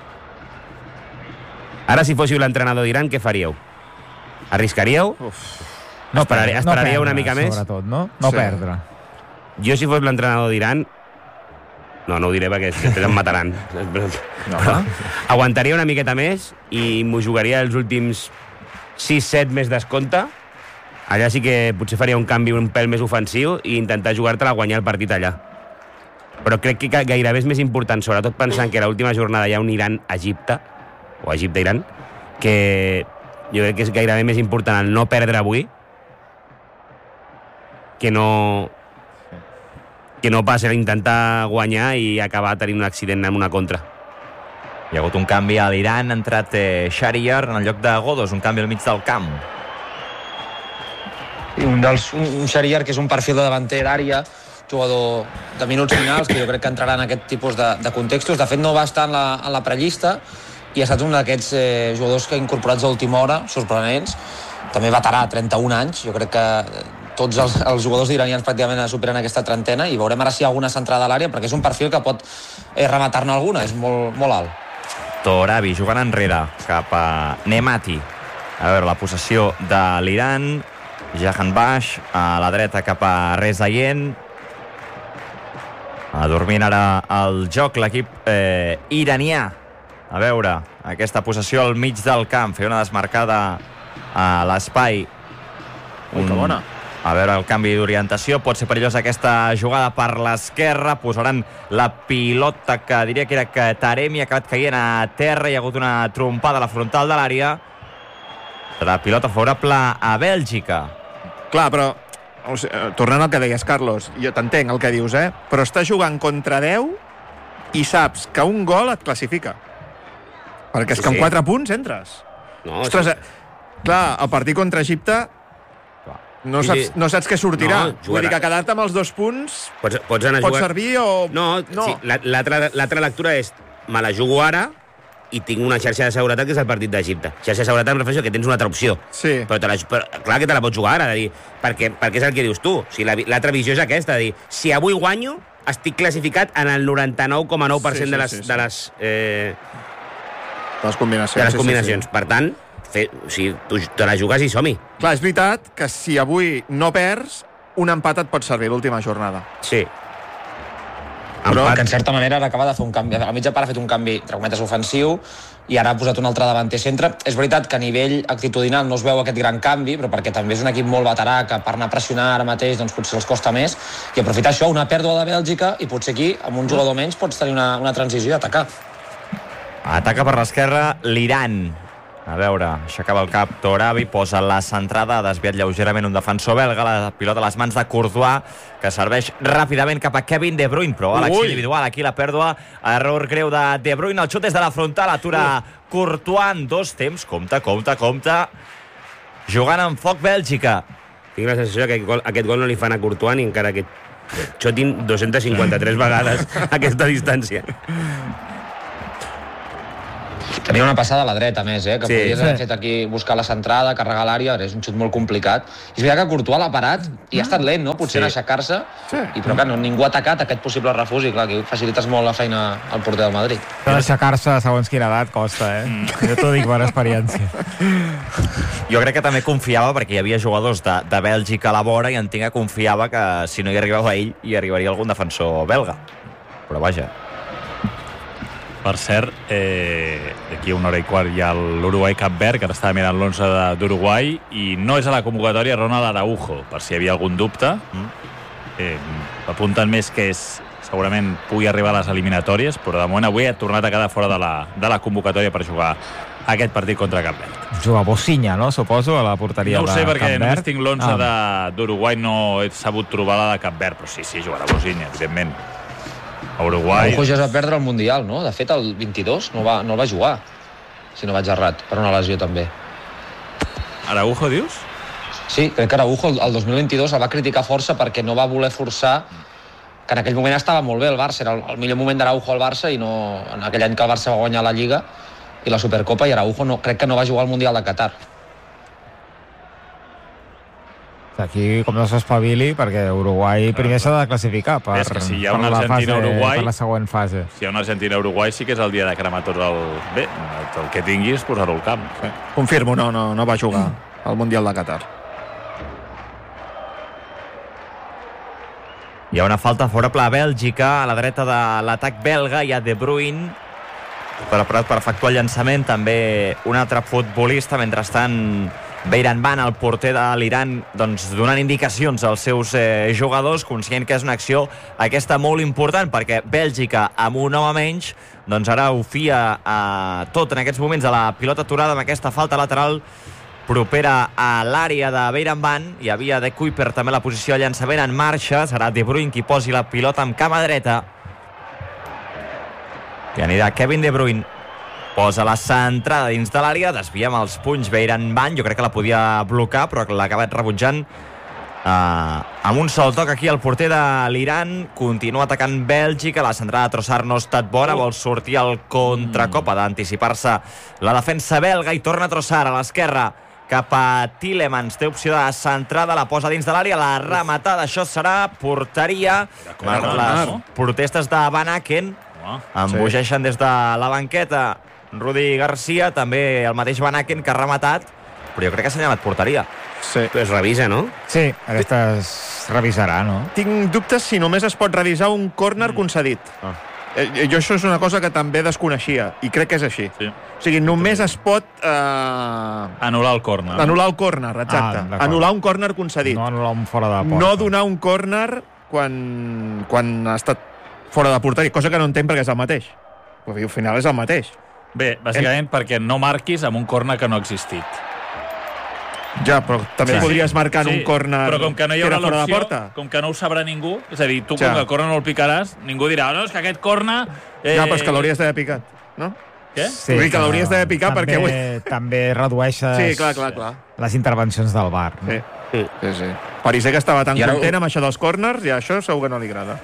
Ara, si fóssiu l'entrenador d'Iran, què faríeu? Arriscaríeu? Uf. No esperaríeu, perdre, esperaríeu no una perdre, mica més? Sobretot, no? No sí. perdre. Jo, si fos l'entrenador d'Iran... No, no ho diré perquè després em mataran. No. Aguantaria una miqueta més i m'ho jugaria els últims sis set més descompte. Allà sí que potser faria un canvi un pèl més ofensiu i intentar jugar-te-la a guanyar el partit allà. Però crec que gairebé és més important, sobretot pensant que l'última jornada hi ha un Iran-Egipte, o Egipte-Iran, que jo crec que és gairebé més important el no perdre avui que no que no pas intentar guanyar i acabar tenint un accident amb una contra. Hi ha hagut un canvi a l'Iran, ha entrat eh, Shariar en el lloc de Godos, un canvi al mig del camp. I un, dels, un, un Shariar que és un perfil de davanter d'àrea, jugador de minuts finals, que jo crec que entrarà en aquest tipus de, de contextos. De fet, no va estar en la, en la prellista i ha estat un d'aquests eh, jugadors que ha incorporats a última hora, sorprenents. També veterà, trenta-un anys. Jo crec que tots els, els jugadors iranians pràcticament superen aquesta trentena i veurem ara si hi ha alguna centrada a l'àrea, perquè és un perfil que pot eh, rematar-ne alguna, és molt, molt alt. Torabi jugant enrere cap a Nemati. A veure, la possessió de l'Iran. Jahanbash a la dreta cap a Rezaien. Adormint ara el joc l'equip eh, iranià. A veure, aquesta possessió al mig del camp, fer una desmarcada a l'espai. Un... Que bona. A veure, el canvi d'orientació. Pot ser perillosa aquesta jugada per l'esquerra. Posaran la pilota, que diria que era que Taremi ha acabat caient a terra. Hi ha hagut una trompada a la frontal de l'àrea. La pilota favorable a Bèlgica. Clar, però o sigui, tornant al que deies, Carlos, jo t'entenc el que dius, eh? Però estàs jugant contra deu i saps que un gol et classifica. Perquè és Sí, que amb sí. quatre punts entres. No, Ostres, sí. eh, clar, el partit contra Egipte no Sí, saps, sí. no saps què sortirà. No, Vull dir jugarà. que quedar-te amb els dos punts Pots, pots anar a pot jugar... servir o... No, no. sí, la- l'altra l'altra lectura és me la jugo ara i tinc una xarxa de seguretat que és el partit d'Egipte. Xarxa de seguretat em refereixo que tens una altra opció. Sí. Però, te la, però clar que te la pots jugar ara, de dir, perquè, perquè és el que dius tu. O sigui, la- l'altra visió és aquesta, de dir, si avui guanyo, estic classificat en el noranta-nou coma nou per cent Sí, sí, de les, sí, sí. de les, eh, De les combinacions. de les sí, combinacions. Sí, sí. Per tant, fer, o sigui, tu te la jugues i som-hi. Clar, és veritat que si avui no perds, un empat et pot servir l'última jornada. Sí. Però Empat. que en certa manera ara acaba de fer un canvi. A mitja part ha fet un canvi, entre cometes, ofensiu, i ara ha posat un altre davanter centre. És veritat que a nivell actitudinal no es veu aquest gran canvi, però perquè també és un equip molt veterà que per anar a pressionar ara mateix doncs potser els costa més, i aprofitar això, una pèrdua de Bèlgica, i potser aquí, amb un jugador menys, pots tenir una, una transició i atacar. Ataca per l'esquerra l'Iran. A veure, aixecava el cap Torabi, posa la centrada, ha desviat lleugerament un defensor belga, la pilota a les mans de Courtois, que serveix ràpidament cap a Kevin De Bruyne, però a l'acció Ui. individual, aquí la pèrdua, error greu de De Bruyne, el xut des de la frontal, atura Courtois en dos temps, compte, compte, compte, jugant amb foc Bèlgica. Tinc la sensació que aquest gol, aquest gol no li fan a Courtois ni encara que xotin dos-centes cinquanta-tres vegades aquesta distància. Tenia una passada a la dreta, més, eh? Que Sí, podies sí. haver fet aquí, buscar la centrada, carregar l'àrea, és un xut molt complicat. I és veritat que Courtois l'ha parat i ha estat lent, no? Potser Sí. en aixecar-se, i però que no, ningú ha atacat aquest possible refús, i clar, aquí facilites molt la feina al porter del Madrid. Però aixecar-se segons quina edat costa, eh? Jo t'ho dic per experiència. Jo crec que també confiava, perquè hi havia jugadors de, de Bèlgica a la vora, i entenc que confiava que si no hi arribava ell, hi arribaria algun defensor belga. Però vaja. Per cert, eh, d'aquí a una hora i quart hi ha l'Uruguai-Cap Verd, que ara estava mirant l'onze d'Uruguai, i no és a la convocatòria Ronald Araujo, per si hi havia algun dubte. Eh, apunten més que és, segurament pugui arribar a les eliminatòries, però de moment avui ha tornat a quedar fora de la, de la convocatòria per jugar aquest partit contra Cap Verd. Juga Bocinya, no? Suposo, a la porteria No ho de sé, perquè Cap només Verd. tinc l'onze Ah. d'Uruguai, no he sabut trobar la de Cap Verd, però sí, sí, jugarà Bocinya, evidentment. A Uruguai... Araujo ja es va perdre el Mundial, no? De fet, el vint-i-dos no va, no el va jugar, si no vaig errat, per una lesió també. Araujo, dius? Sí, crec que Araujo el, el dos mil vint-i-dos el va criticar força perquè no va voler forçar, que en aquell moment estava molt bé el Barça, era el, el millor moment d'Araujo al Barça, i no, en aquell any que el Barça va guanyar la Lliga i la Supercopa, i Araujo no, crec que no va jugar al Mundial de Qatar. Aquí com no s'espavili, perquè Uruguai primer s'ha de classificar per, És que si hi ha per una la fase- Argentina-Uruguai- per la següent fase. Si hi ha una Argentina-Uruguai sí que és el dia de cremar tot el... Bé, el que tinguis, posar-ho al camp. Sí. Confirmo, no, no, no va jugar al Mundial de Qatar. Hi ha una falta favorable a Bèlgica, a la dreta de l'atac belga hi ha De Bruyne, preparat per efectuar el llançament, també un altre futbolista, mentrestant Beiranvand, el porter de l'Iran, doncs, donant indicacions als seus eh, jugadors, conscient que és una acció aquesta molt important, perquè Bèlgica, amb un home menys, doncs ara ho fia a tot en aquests moments a la pilota aturada amb aquesta falta lateral propera a l'àrea de Beiranvand. Hi havia De Kuyper també a la posició de llançament en marxa, serà De Bruyne qui posi la pilota amb cama dreta i anirà Kevin De Bruyne, posa la centrada dins de l'àrea, desviem els punys Beiranvand, jo crec que la podia blocar però l'ha acabat rebutjant Uh, amb un sol toc aquí el porter de l'Iran. Continua atacant Bèlgica, la centrada de Trossard no ha estat bona, vol sortir al contracop, ha d'anticipar-se la defensa belga i torna Trossard a l'esquerra cap a Tielemans, té opció de centrada, la posa dins de l'àrea, la rematada, això serà porteria. Malgrat les protestes de Van Aken, embogeixen des de la banqueta Rudi Garcia, també el mateix Van Aken que ha rematat, però jo crec que ha assenyalat porteria. Sí. Es revisa, no? Sí, aquesta es revisarà, no? Tinc dubtes si només es pot revisar un córner concedit. Ah. Eh, jo això és una cosa que també desconeixia, i crec que és així. Sí. O sigui, només es pot eh, Anul·lar el córner. anul·lar el córner, exacte. Ah, d'acord. anul·lar un córner concedit. No anul·lar un fora de porta. No donar un córner quan, quan ha estat fora de porteria, cosa que no entenc perquè és el mateix. Perquè al final és el mateix. Bé, bàsicament perquè no marquis amb un córner que no ha existit. Ja, però també Sí, podries sí. marcar en Sí, un córner però com que no hi que era haurà fora de l'opció, porta. com que no ho sabrà ningú, és a dir, tu Ja. com que el córner no el picaràs, ningú dirà, no, és que aquest córner... Eh... Ja, però és que l'hauries d'haver picat, no? Què? Sí, Vull dir que però l'hauries d'haver picat també, perquè... també redueixes Sí, clar, clar, clar. les intervencions del V A R. No? Sí, sí, sí. sí. Parisé que estava tan I ara- content amb això dels corners i això segur que no li agrada.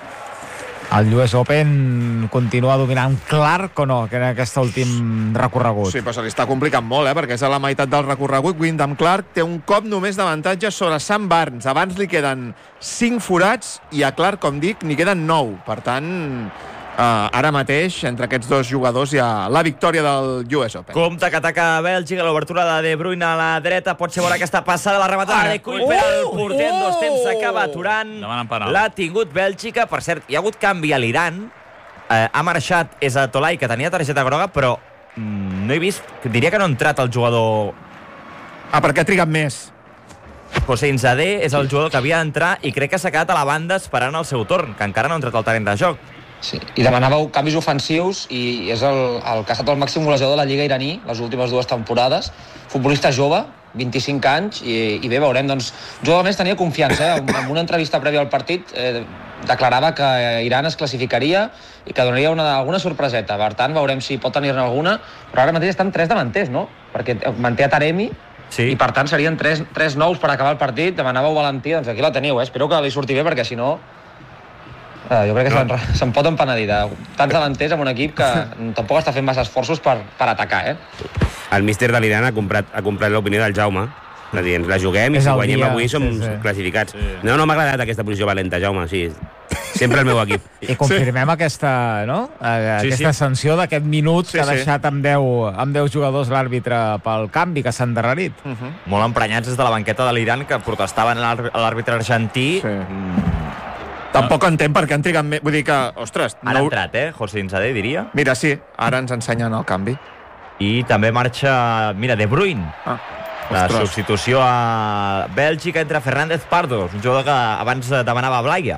El U S Open continua dominant Clark o no, que era aquest últim recorregut. Sí, però se li està complicant molt, eh? Perquè és a la meitat del recorregut. Wyndham Clark té un cop només d'avantatge sobre Sam Barnes. Abans li queden cinc forats i a Clark, com dic, n'hi queden nou. Per tant, eh, ara mateix, entre aquests dos jugadors hi ha la victòria del U S Open. Compte que ataca Bèlgica, l'obertura de De Bruyne a la dreta, pot ser bona aquesta passada, la rematada de Kuyper, el porter en dos temps s'acaba aturant. Demanen penal. L'ha tingut Bèlgica, per cert, hi ha hagut canvi a l'Iran, eh, ha marxat Ezatolai, que tenia targeta groga, però mm, no he vist, diria que no ha entrat el jugador Ah, perquè ha trigat més. José Inzadeh, és el jugador que havia d'entrar i crec que s'ha quedat a la banda esperant el seu torn, que encara no ha entrat al terreny de joc. Sí. I demanàveu canvis ofensius i és el, el que ha estat el màxim golejador de la Lliga iraní les últimes dues temporades. Futbolista jove, vint-i-cinc anys, i, i bé, veurem, doncs, jo a més tenia confiança, eh? En una entrevista prèvia al partit eh, declarava que Iran es classificaria i que donaria una, alguna sorpreseta, per tant veurem si pot tenir-ne alguna, però ara mateix estan tres davanters, no? Perquè manté a Taremi, Sí. I per tant serien tres, tres nous per acabar el partit. Demanàveu valentia, doncs aquí la teniu, eh? Espero que li surti bé, perquè si no eh, jo crec que no. se'n, se'n pot empenedir de tants delanters amb un equip que tampoc està fent massa esforços per, per atacar, eh? El míster de l'Iran ha comprat, ha comprat l'opinió del Jaume. És a dir, ens la juguem i si guanyem dia, avui som sí, sí. classificats. Sí. No, no m'ha agradat aquesta posició valenta, Jaume, sí. Sempre el meu equip. I confirmem sí. aquesta, no? Sí, aquesta sí. sanció d'aquest minut sí, que ha deixat sí. amb, deu, amb deu jugadors l'àrbitre pel canvi, que s'ha endarrerit. Uh -huh. Molt emprenyats des de la banqueta de l'Iran, que protestaven a l'àrbitre argentí. Sí. Mm. Tampoc entenc per què han trigat més. Vull dir que, ostres... Han no... entrat, eh? José Inzadeh, diria. Mira, sí, ara ens ensenyen el canvi. I també marxa, mira, De Bruyne. Ah. La Ostres. substitució a Bèlgica entre Fernández Pardo, un jugador que abans demanava Blaya.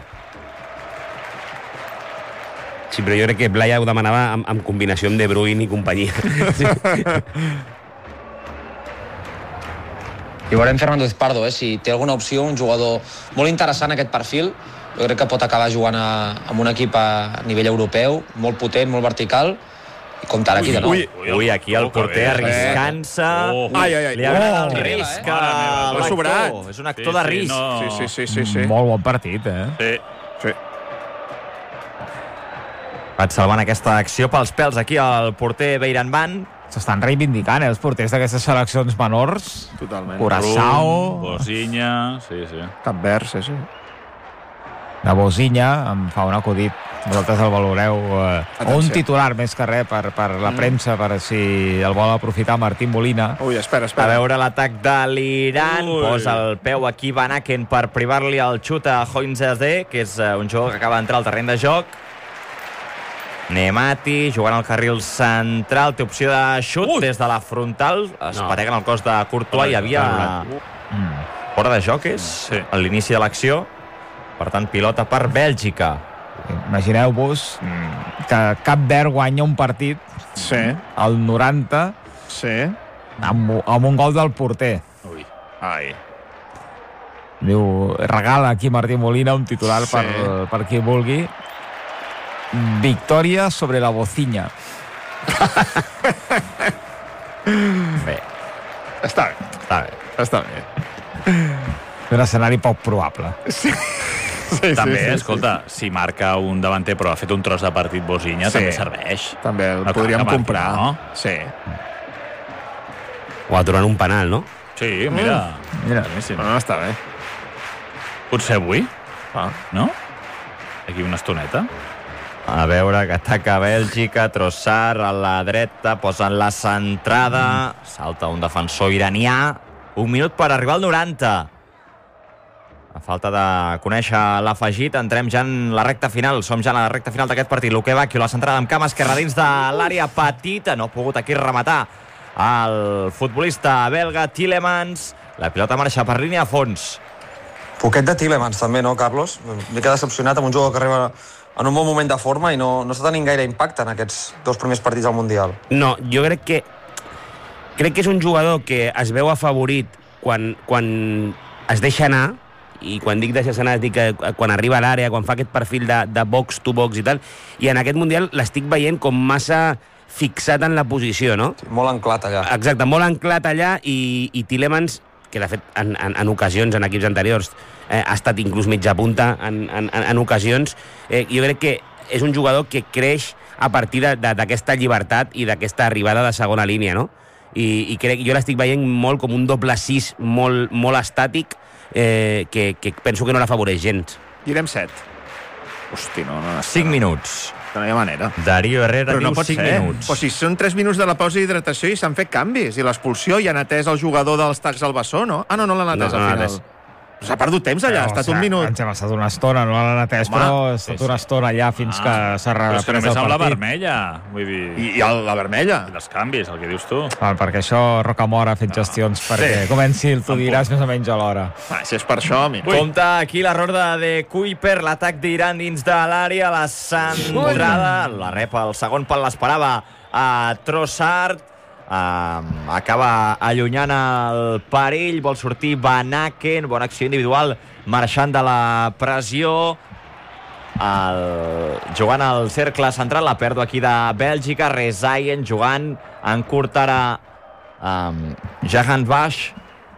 Sí, però jo crec que Blaya ho demanava amb, amb combinació amb De Bruyne i companyia. Sí. I veurem Fernández Pardo, eh? Si té alguna opció, un jugador molt interessant aquest perfil, jo crec que pot acabar jugant a, amb un equip a nivell europeu, molt potent, molt vertical, i comptarà aquí de nou. Ui, ui, ui aquí el porter arriscant-se. Oh. Ai, ai, ai. Li agrada el risc a l'actor. És un actor de risc. Sí, sí, sí, sí, sí. Molt bon partit, eh? Sí. Sí. Vaig salvant aquesta acció pels pèls aquí al porter Beiranvand. S'estan reivindicant, eh, els porters d'aquestes seleccions menors. Totalment. Curaçao. Bosinha, sí, sí. Cap verd, sí, sí. De Bosinha em fa un acudit. Vosaltres el valoreu eh, un titular més que res per, per la mm. premsa, per si el vol aprofitar Martín Molina. Ui, espera, espera. A veure l'atac de l'Iran. Ui. Posa el peu aquí Van Aken per privar-li el xut a Hoinzadeh, que és uh, un jugador que acaba d'entrar al terreny de joc. Nemati, jugant al carril central, té opció de xut Ui. des de la frontal. Es no. pateguen el cos de Courtois. Hi havia mm. fora de joc, és sí. a l'inici de l'acció. Per tant, pilota per Bèlgica. Imagineu-vos que Cap Verd guanya un partit sí. al noranta sí. amb, amb un gol del porter. Ui. Ai. Diu, regala aquí Martín Molina un titular sí. per, per qui vulgui. Victòria sobre la Bocinha. Bé. Està bé. Està bé. Està bé. Un escenari poc probable. Sí. Sí, també, sí, sí, escolta, sí. si marca un davanter però ha fet un tros de partit Bosinha, sí. també serveix. També el no podríem marqui, comprar. No? Sí. O aturant un penal, no? Sí, mira. Mm. Mira. No, no, està bé. Potser avui, ah. no? Aquí una estoneta. A veure que ataca Bèlgica, Trossard a la dreta, posen la centrada, salta un defensor iranià. Un minut per arribar al noranta. A falta de conèixer l'afegit, entrem ja en la recta final. Som ja en la recta final d'aquest partit. Luque Bacchio, la centrada amb cama esquerra dins de l'àrea petita. No ha pogut aquí rematar el futbolista belga Tielemans. La pilota marxa per línia a fons. Poquet de Tielemans també, no, Carlos? M'he quedat decepcionat amb un jugador que arriba en un bon moment de forma i no, no està tenint gaire impacte en aquests dos primers partits al Mundial. No, jo crec que crec que és un jugador que es veu afavorit quan, quan es deixa anar, i quan dic deixar anar dic que quan arriba a l'àrea, quan fa aquest perfil de, de box to box i tal, i en aquest Mundial l'estic veient com massa fixat en la posició, no? Sí, molt anclat allà. Exacte, molt anclat allà, i, i Tielemans, que de fet en, en, en ocasions, en equips anteriors, eh, ha estat inclús mitja punta en, en, en ocasions, eh, jo crec que és un jugador que creix a partir d'aquesta llibertat i d'aquesta arribada de segona línia, no? I, i crec, jo l'estic veient molt com un doble sis molt, molt estàtic, eh, que, que penso que no l'afavoreix gens. Direm set. Hosti, no, no. cinc minuts. No hi ha manera. Darío Herrera però diu no cinc minuts. Però si són tres minuts de la pausa d'hidratació i s'han fet canvis, i l'expulsió i han atès el jugador dels tacs al bessó, no? Ah, no, no l'han atès no, al final. No, s'ha perdut temps allà, ha estat un minut. Ens hem estat una estona, no l'han atès, Home, però ha estat una estona allà fins ah, que s'ha reprès el partit. Però és que només amb la vermella, vull dir... I, i el, la vermella? I els canvis, el que dius tu. Ah, perquè això Rocamora ha fet no. gestions perquè sí. comenci, tu diràs més o menys a l'hora. Ah, si és per això, mi. Compte aquí l'error de, de Kuiper, l'atac d'Iran dins de l'àrea, la centrada, la rep el segon pal, l'esperava a Trossard. Uh, acaba allunyant el perill, vol sortir Van Aken, bona acció individual marxant de la pressió, el... jugant al cercle central, la pèrdua aquí de Bèlgica, Rezaien jugant en curt ara um, Jahan Bash.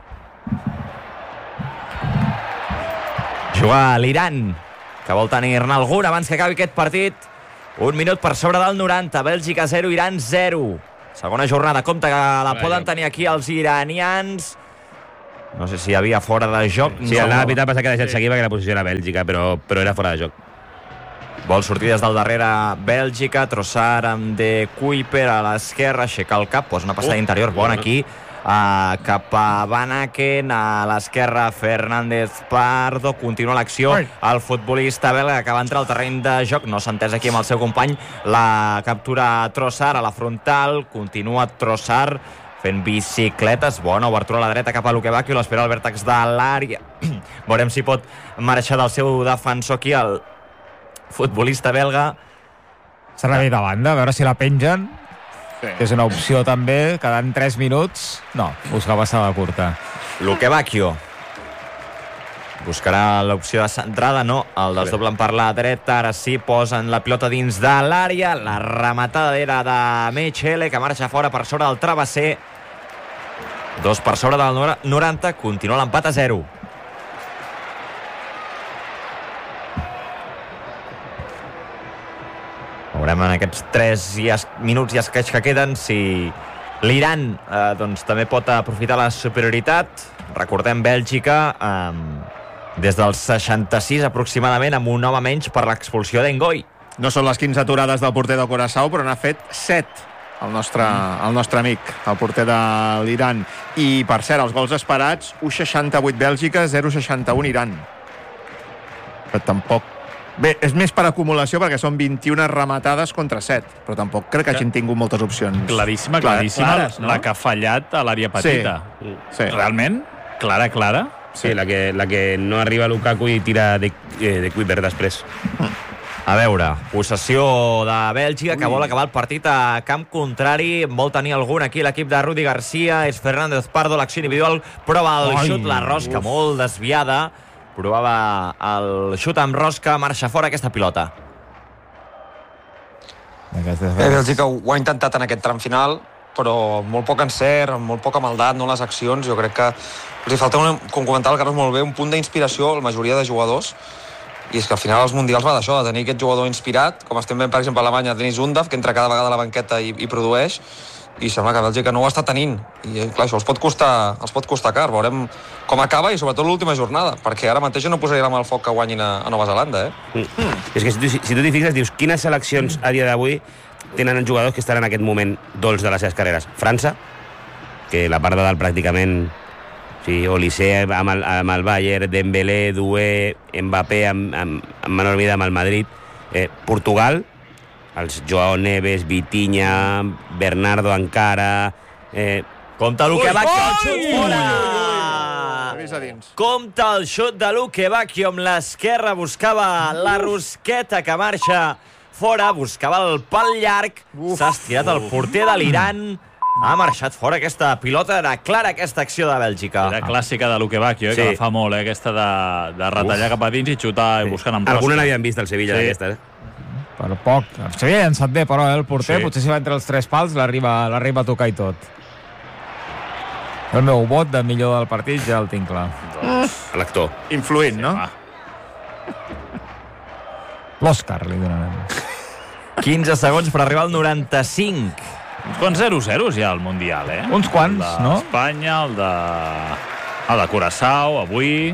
Juga a l'Iran, que vol tenir-ne algun abans que acabi aquest partit. Un minut per sobre del noranta. Bèlgica zero, Iran zero. Segona jornada. Compte que la poden tenir aquí els iranians. No sé si hi havia fora de joc. Sí, no. el l'àrbitre passa que ha deixat seguir perquè la posició era Bèlgica, però, però era fora de joc. Vol sortir des del darrere Bèlgica. Trossard amb De Kuyper a l'esquerra. Aixeca el cap, posa una passada uh, interior bona aquí. Uh, cap a Van Aken, a l'esquerra Fernández Pardo, continua l'acció el futbolista belga que va entrar al terreny de joc, no s'ha entès aquí amb el seu company, la captura Trossard a la frontal, continua Trossard fent bicicletes, bona obertura a la dreta cap a Luque Bacchio, l'espera al vèrtex de l'àrea. Veurem si pot marxar del seu defensor aquí el futbolista belga. Servei de banda, a veure si la pengen. Sí. És una opció també, quedant tres minuts. No, busca passada curta. Luque Bacchio buscarà l'opció de centrada, no, el desdoblen per la dreta, ara sí, posen la pilota dins de l'àrea, la rematada era de Mechele, que marxa fora per sobre del travesser. Dos per sobre del noranta, continua l'empat a zero. Veurem en aquests tres minuts i escaig que queden si l'Iran eh, doncs, també pot aprofitar la superioritat. Recordem Bèlgica eh, des del seixanta-sis aproximadament amb un home menys per l'expulsió d'Engoi. No són les quinze aturades del porter de Curaçao, però n'ha fet set el nostre, el nostre amic, el porter de l'Iran. I, per cert, els gols esperats, u coma seixanta-vuit Bèlgica, zero coma seixanta-un Iran. Però tampoc... Bé, és més per acumulació perquè són vint-i-una rematades contra set, però tampoc crec que hagin tingut moltes opcions. Claríssima, claríssima, clares, no? La que ha fallat a l'àrea petita. Sí, sí. Realment, clara, clara. Sí, la que, la que no arriba a Lukaku i tira de, eh, de Kuyper després. A veure, possessió de Bèlgica, que vol acabar el partit a camp contrari. Vol tenir algun aquí l'equip de Rudi Garcia. És Fernández Pardo, l'acció individual. Prova el xut, la rosca molt desviada. Provava el xut amb rosca, marxa fora aquesta pilota. Eh, Bèlgica ho ha intentat en aquest tram final, però molt poc encert, amb molt poca maldat, no les accions. Jo crec que els hi falta, una, com comentava el Carlos molt bé, un punt d'inspiració a la majoria de jugadors, i és que al final els mundials va d'això, de tenir aquest jugador inspirat, com estem veient per exemple a Alemanya, Denis Undav, que entra cada vegada a la banqueta i, i produeix, i sembla que Bèlgica no ho està tenint, i clar, això els pot costar, els pot costar car. Veurem com acaba i sobretot l'última jornada, perquè ara mateix no posaria la mà al foc que guanyin a, a Nova Zelanda, eh? Mm. És que si tu, si tu t'hi fixes, dius, quines seleccions a dia d'avui tenen jugadors que estan en aquest moment dolç de les seves carreres? França, que la part de dalt pràcticament, sí, Olise amb el, amb el Bayern, Dembélé, Doué, Mbappé amb, amb, amb menor mida amb el Madrid, eh, Portugal, els Joao Neves, Vitinha, Bernardo encara... Eh... Compte Luque Bacchio, el xut fora! Compte el xut de Luque Bacchio amb l'esquerra, buscava la rosqueta que marxa fora, buscava el pal llarg, s'ha estirat el porter de l'Iran, ha marxat fora aquesta pilota, era clara aquesta acció de Bèlgica. Era clàssica de Luque Bacchio, eh, sí. Que la fa molt, eh, aquesta de, de retallar Uf. cap a dins i xutar sí. i buscant amb rosca. Alguna n'havien vist al Sevilla, sí. d'aquesta, eh? Per poc. Se havia llançat bé, però, eh, el porter. Sí. Potser si va entre els tres pals l'arriba a tocar i tot. El meu vot de millor del partit ja el tinc clar. Doncs, l'actor. Influint, sí, no? L'Òscar li donarem. quinze segons per arribar al noranta-cinc. Uns quants zero zero ja al Mundial, eh? Uns quants, el no? Espanya, el de... el de Curaçao, avui...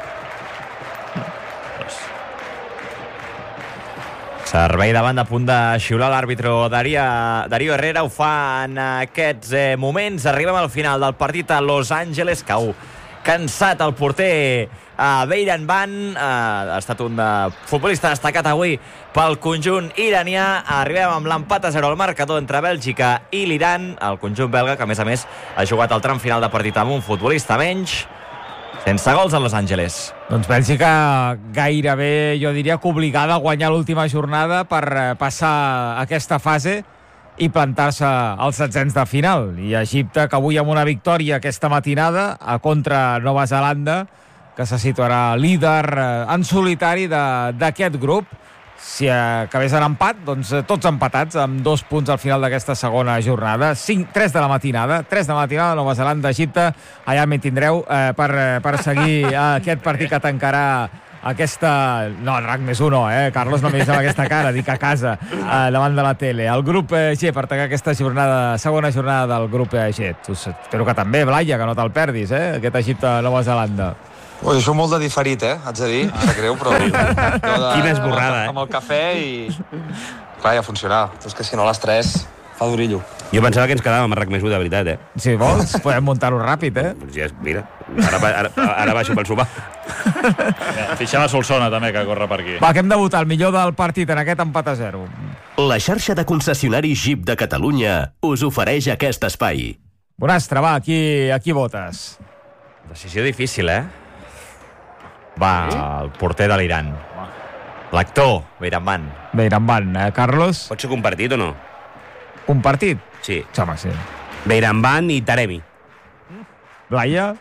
Servei davant a punt de xiular l'àrbitre Darío Herrera, ho fa en aquests eh, moments. Arribem al final del partit a Los Angeles, cau cansat el porter a Beiran Ban, eh, ha estat un uh, futbolista destacat avui pel conjunt iranià. Arribem amb l'empat a zero al marcador entre Bèlgica i l'Iran, el conjunt belga, que a més a més ha jugat el tram final de partit amb un futbolista menys, sense gols a Los Angeles. Doncs Bèlgica gairebé, jo diria que obligada a guanyar l'última jornada per passar aquesta fase i plantar-se als setzents de final. I Egipte, que avui amb una victòria aquesta matinada a contra Nova Zelanda, que se situarà líder en solitari d'aquest grup, si acabés en empat, doncs tots empatats, amb dos punts al final d'aquesta segona jornada. cinc, tres de la matinada, tres de la matinada, Nova Zelanda, Egipte. Allà m'hi tindreu eh, per, per seguir aquest partit que tancarà aquesta... No, el RAC més uno, eh? Carlos, no m'hi amb aquesta cara, dic a casa, eh, davant de la tele. El grup G, per tancar aquesta jornada, segona jornada del grup G. Espero que també, Blaya, que no te'l perdis, eh? Aquest Egipte-Nova Zelanda. Ui, això molt de diferit, eh? Haig de dir, em greu, però... De... Quina esborrada, eh? Amb el cafè i... Clar, ja funcionava. Però és que si no, a les tres fa d'orillo. Jo pensava que ens quedàvem amb RAC més u, de veritat, eh? Si vols, podem muntar-ho ràpid, eh? Ja, mira, ara, ara, ara baixo pel sopar. Fixem a Solsona, també, que corre per aquí. Va, que hem de votar el millor del partit en aquest empat a zero. La xarxa de concessionaris Jeep de Catalunya us ofereix aquest espai. Bonastre, va, aquí, aquí votes. Decisió difícil, eh? Va, el porter de l'Iran. L'actor, Beiranvand. Beiranvand, eh, Carlos? Pot ser compartit o no? Compartit? Sí. Home, sí. Beiranvand i Taremi. Blaya?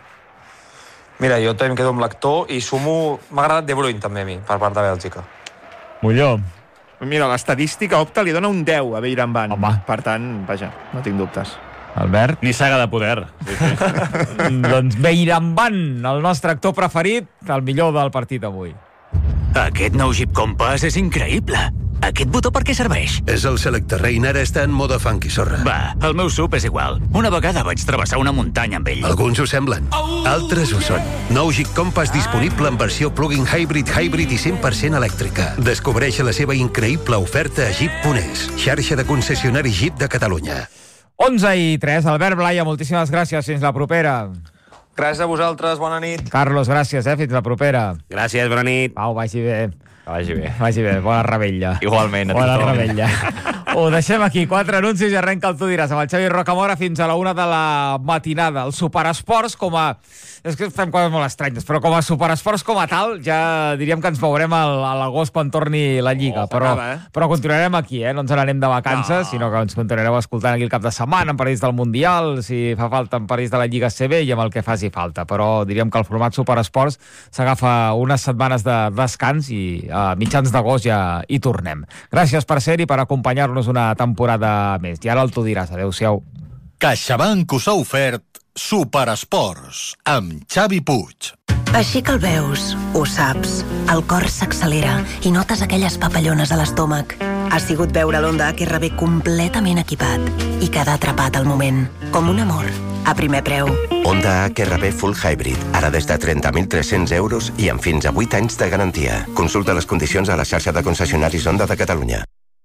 Mira, jo també em quedo amb l'actor i sumo... M'ha agradat De Bruyne, també, a mi, per part de Bèlgica. Molló. Mira, l'estadística Opta li dona un deu a Beiranvand. Home. Per tant, vaja, no tinc dubtes. Albert? Ni saga de poder. Sí, sí. Doncs Beiranvand, el nostre actor preferit, el millor del partit avui. Aquest nou Jeep Compass és increïble. Aquest botó per què serveix? És el Selecta Rain, ara està en mode funky, sorra. Va, el meu sub és igual. Una vegada vaig travessar una muntanya amb ell. Alguns ho semblen, altres ho són. Nou Jeep Compass disponible en versió plug-in hybrid, hybrid i cent per cent elèctrica. Descobreix la seva increïble oferta a Jeep punt es, xarxa de concessionaris Jeep de Catalunya. onze i tres, Albert, Blaya, moltíssimes gràcies, fins la propera. Gràcies a vosaltres, bona nit. Carlos, gràcies, eh, fins la propera. Gràcies, bona nit. Pau, vagi bé. Que vagi bé. Vagi bé, bona rebella. Igualment, a bona tothom. rebella. Ho deixem aquí, quatre anuncis i arrenca el Tu diràs amb el Xavi Rocamora fins a la una de la matinada. El Superesports com a... És que fem coses molt estranyes, però com a Superesports com a tal, ja diríem que ens veurem al, a l'agost quan torni la Lliga. Oh, però, acaba, eh? però continuarem aquí, eh? No ens n'anem de vacances, no. sinó que ens continuareu escoltant aquí el cap de setmana, en partits del Mundial, si fa falta en partits de la Lliga C B i amb el que faci falta. Però diríem que el format Superesports s'agafa unes setmanes de descans i a mitjans d'agost ja hi tornem. Gràcies per ser-hi, per acompanyar-nos una temporada més. I ara el Tu diràs. Adéu-siau. CaixaBank us ha ofert Superesports amb Xavi Puig. Així que el veus, ho saps, el cor s'accelera i notes aquelles papallones a l'estómac. Ha sigut veure l'Honda H R V completament equipat i quedar atrapat al moment, com un amor, a primer preu. Honda H R V Full Hybrid, ara des de trenta mil tres-cents euros i amb fins a vuit anys de garantia. Consulta les condicions a la xarxa de concessionaris Honda de Catalunya.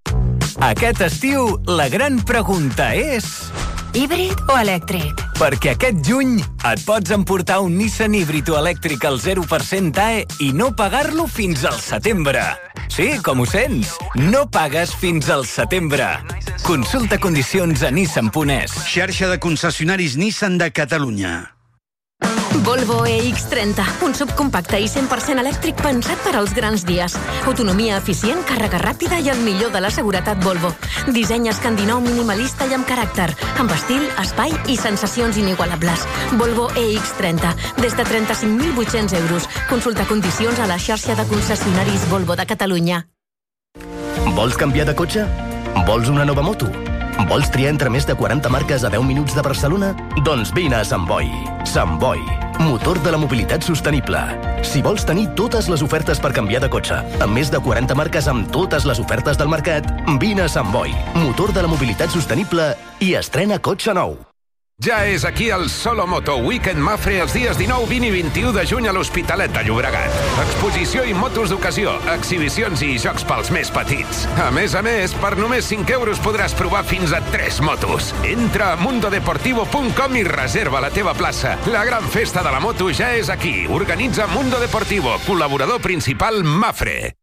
Aquest estiu, la gran pregunta és... Híbrid o elèctric? Perquè aquest juny et pots emportar un Nissan híbrid o elèctric al zero per cent A E i no pagar-lo fins al setembre. Sí, com ho sents? No pagues fins al setembre. Consulta condicions a Nissan punt es. Xarxa de concessionaris Nissan de Catalunya. Volvo E X trenta, un subcompacte i cent per cent elèctric pensat per als grans dies. Autonomia eficient, càrrega ràpida i el millor de la seguretat Volvo. Disseny escandinau minimalista i amb caràcter, amb estil, espai i sensacions inigualables. Volvo E X trenta, des de trenta-cinc mil vuit-cents euros. Consulta condicions a la xarxa de concessionaris Volvo de Catalunya. Vols canviar de cotxe? Vols una nova moto? Vols triar entre més de quaranta marques a deu minuts de Barcelona? Doncs vine a Sant Boi. Sant Boi, motor de la mobilitat sostenible. Si vols tenir totes les ofertes per canviar de cotxe, amb més de quaranta marques amb totes les ofertes del mercat, vine a Sant Boi, motor de la mobilitat sostenible i estrena cotxe nou. Ja és aquí el Solo Moto Weekend Mafre els dies dinou, vint i vint-i-u de juny a l'Hospitalet de Llobregat. Exposició i motos d'ocasió, exhibicions i jocs pels més petits. A més a més, per només cinc euros podràs provar fins a tres motos. Entra a mundo deportivo punt com i reserva la teva plaça. La gran festa de la moto ja és aquí. Organitza Mundo Deportivo, col·laborador principal Mafre.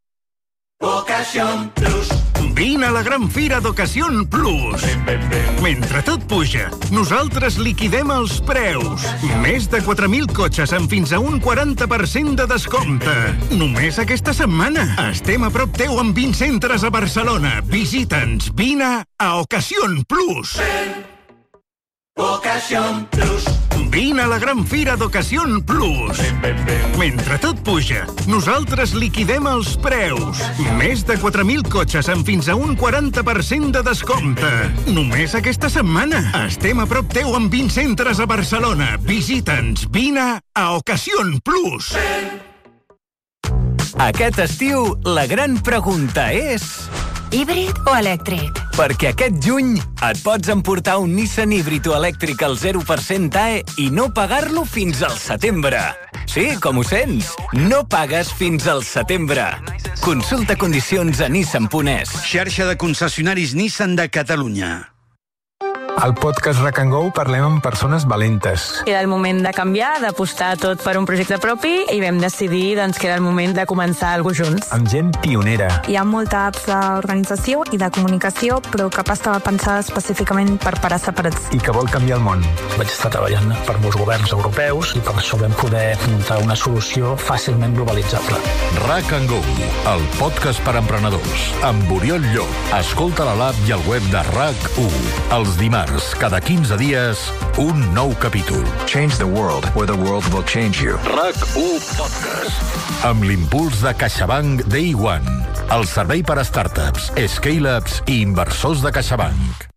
Ocasión Plus. Vine a la gran fira d'Ocasión Plus. Mentre tot puja, nosaltres liquidem els preus. Més de quatre mil cotxes amb fins a un quaranta per cent de descompte. Només aquesta setmana. Estem a prop teu amb vint centres a Barcelona. Visita'ns. Vine a Ocasión Plus. Ocasión Plus. Vine a la gran fira d'Ocasión Plus. Mentre tot puja, nosaltres liquidem els preus. Més de quatre mil cotxes amb fins a un quaranta per cent de descompte. Només aquesta setmana. Estem a prop teu amb vint centres a Barcelona. Visita'ns. Vine a Ocasión Plus. Aquest estiu, la gran pregunta és... Híbrid o elèctric? Perquè aquest juny et pots emportar un Nissan híbrid o elèctric al zero per cent A E i no pagar-lo fins al setembre. Sí, com ho sents? No pagues fins al setembre. Consulta condicions a nissan punt es. Xarxa de concessionaris Nissan de Catalunya. Al podcast Rack and Go parlem amb persones valentes. Era el moment de canviar, d'apostar tot per un projecte propi i vam decidir doncs, que era el moment de començar alguna cosa junts. Amb gent pionera. Hi ha molta apps d'organització i de comunicació, però cap estava pensada específicament per parar separats. I que vol canviar el món. Vaig estar treballant per molts governs europeus i per això vam poder muntar una solució fàcilment globalitzable. Rack and Go, el podcast per emprenedors. Amb Oriol Llop. Escolta a l'app i al web de RAC u. Els dimarts, cada quinze dies, un nou capítol. Change the world, or the world will change you. RAC u Podcast. Amb l'impuls de CaixaBank Day One. El servei per a startups, scale-ups i inversors de CaixaBank.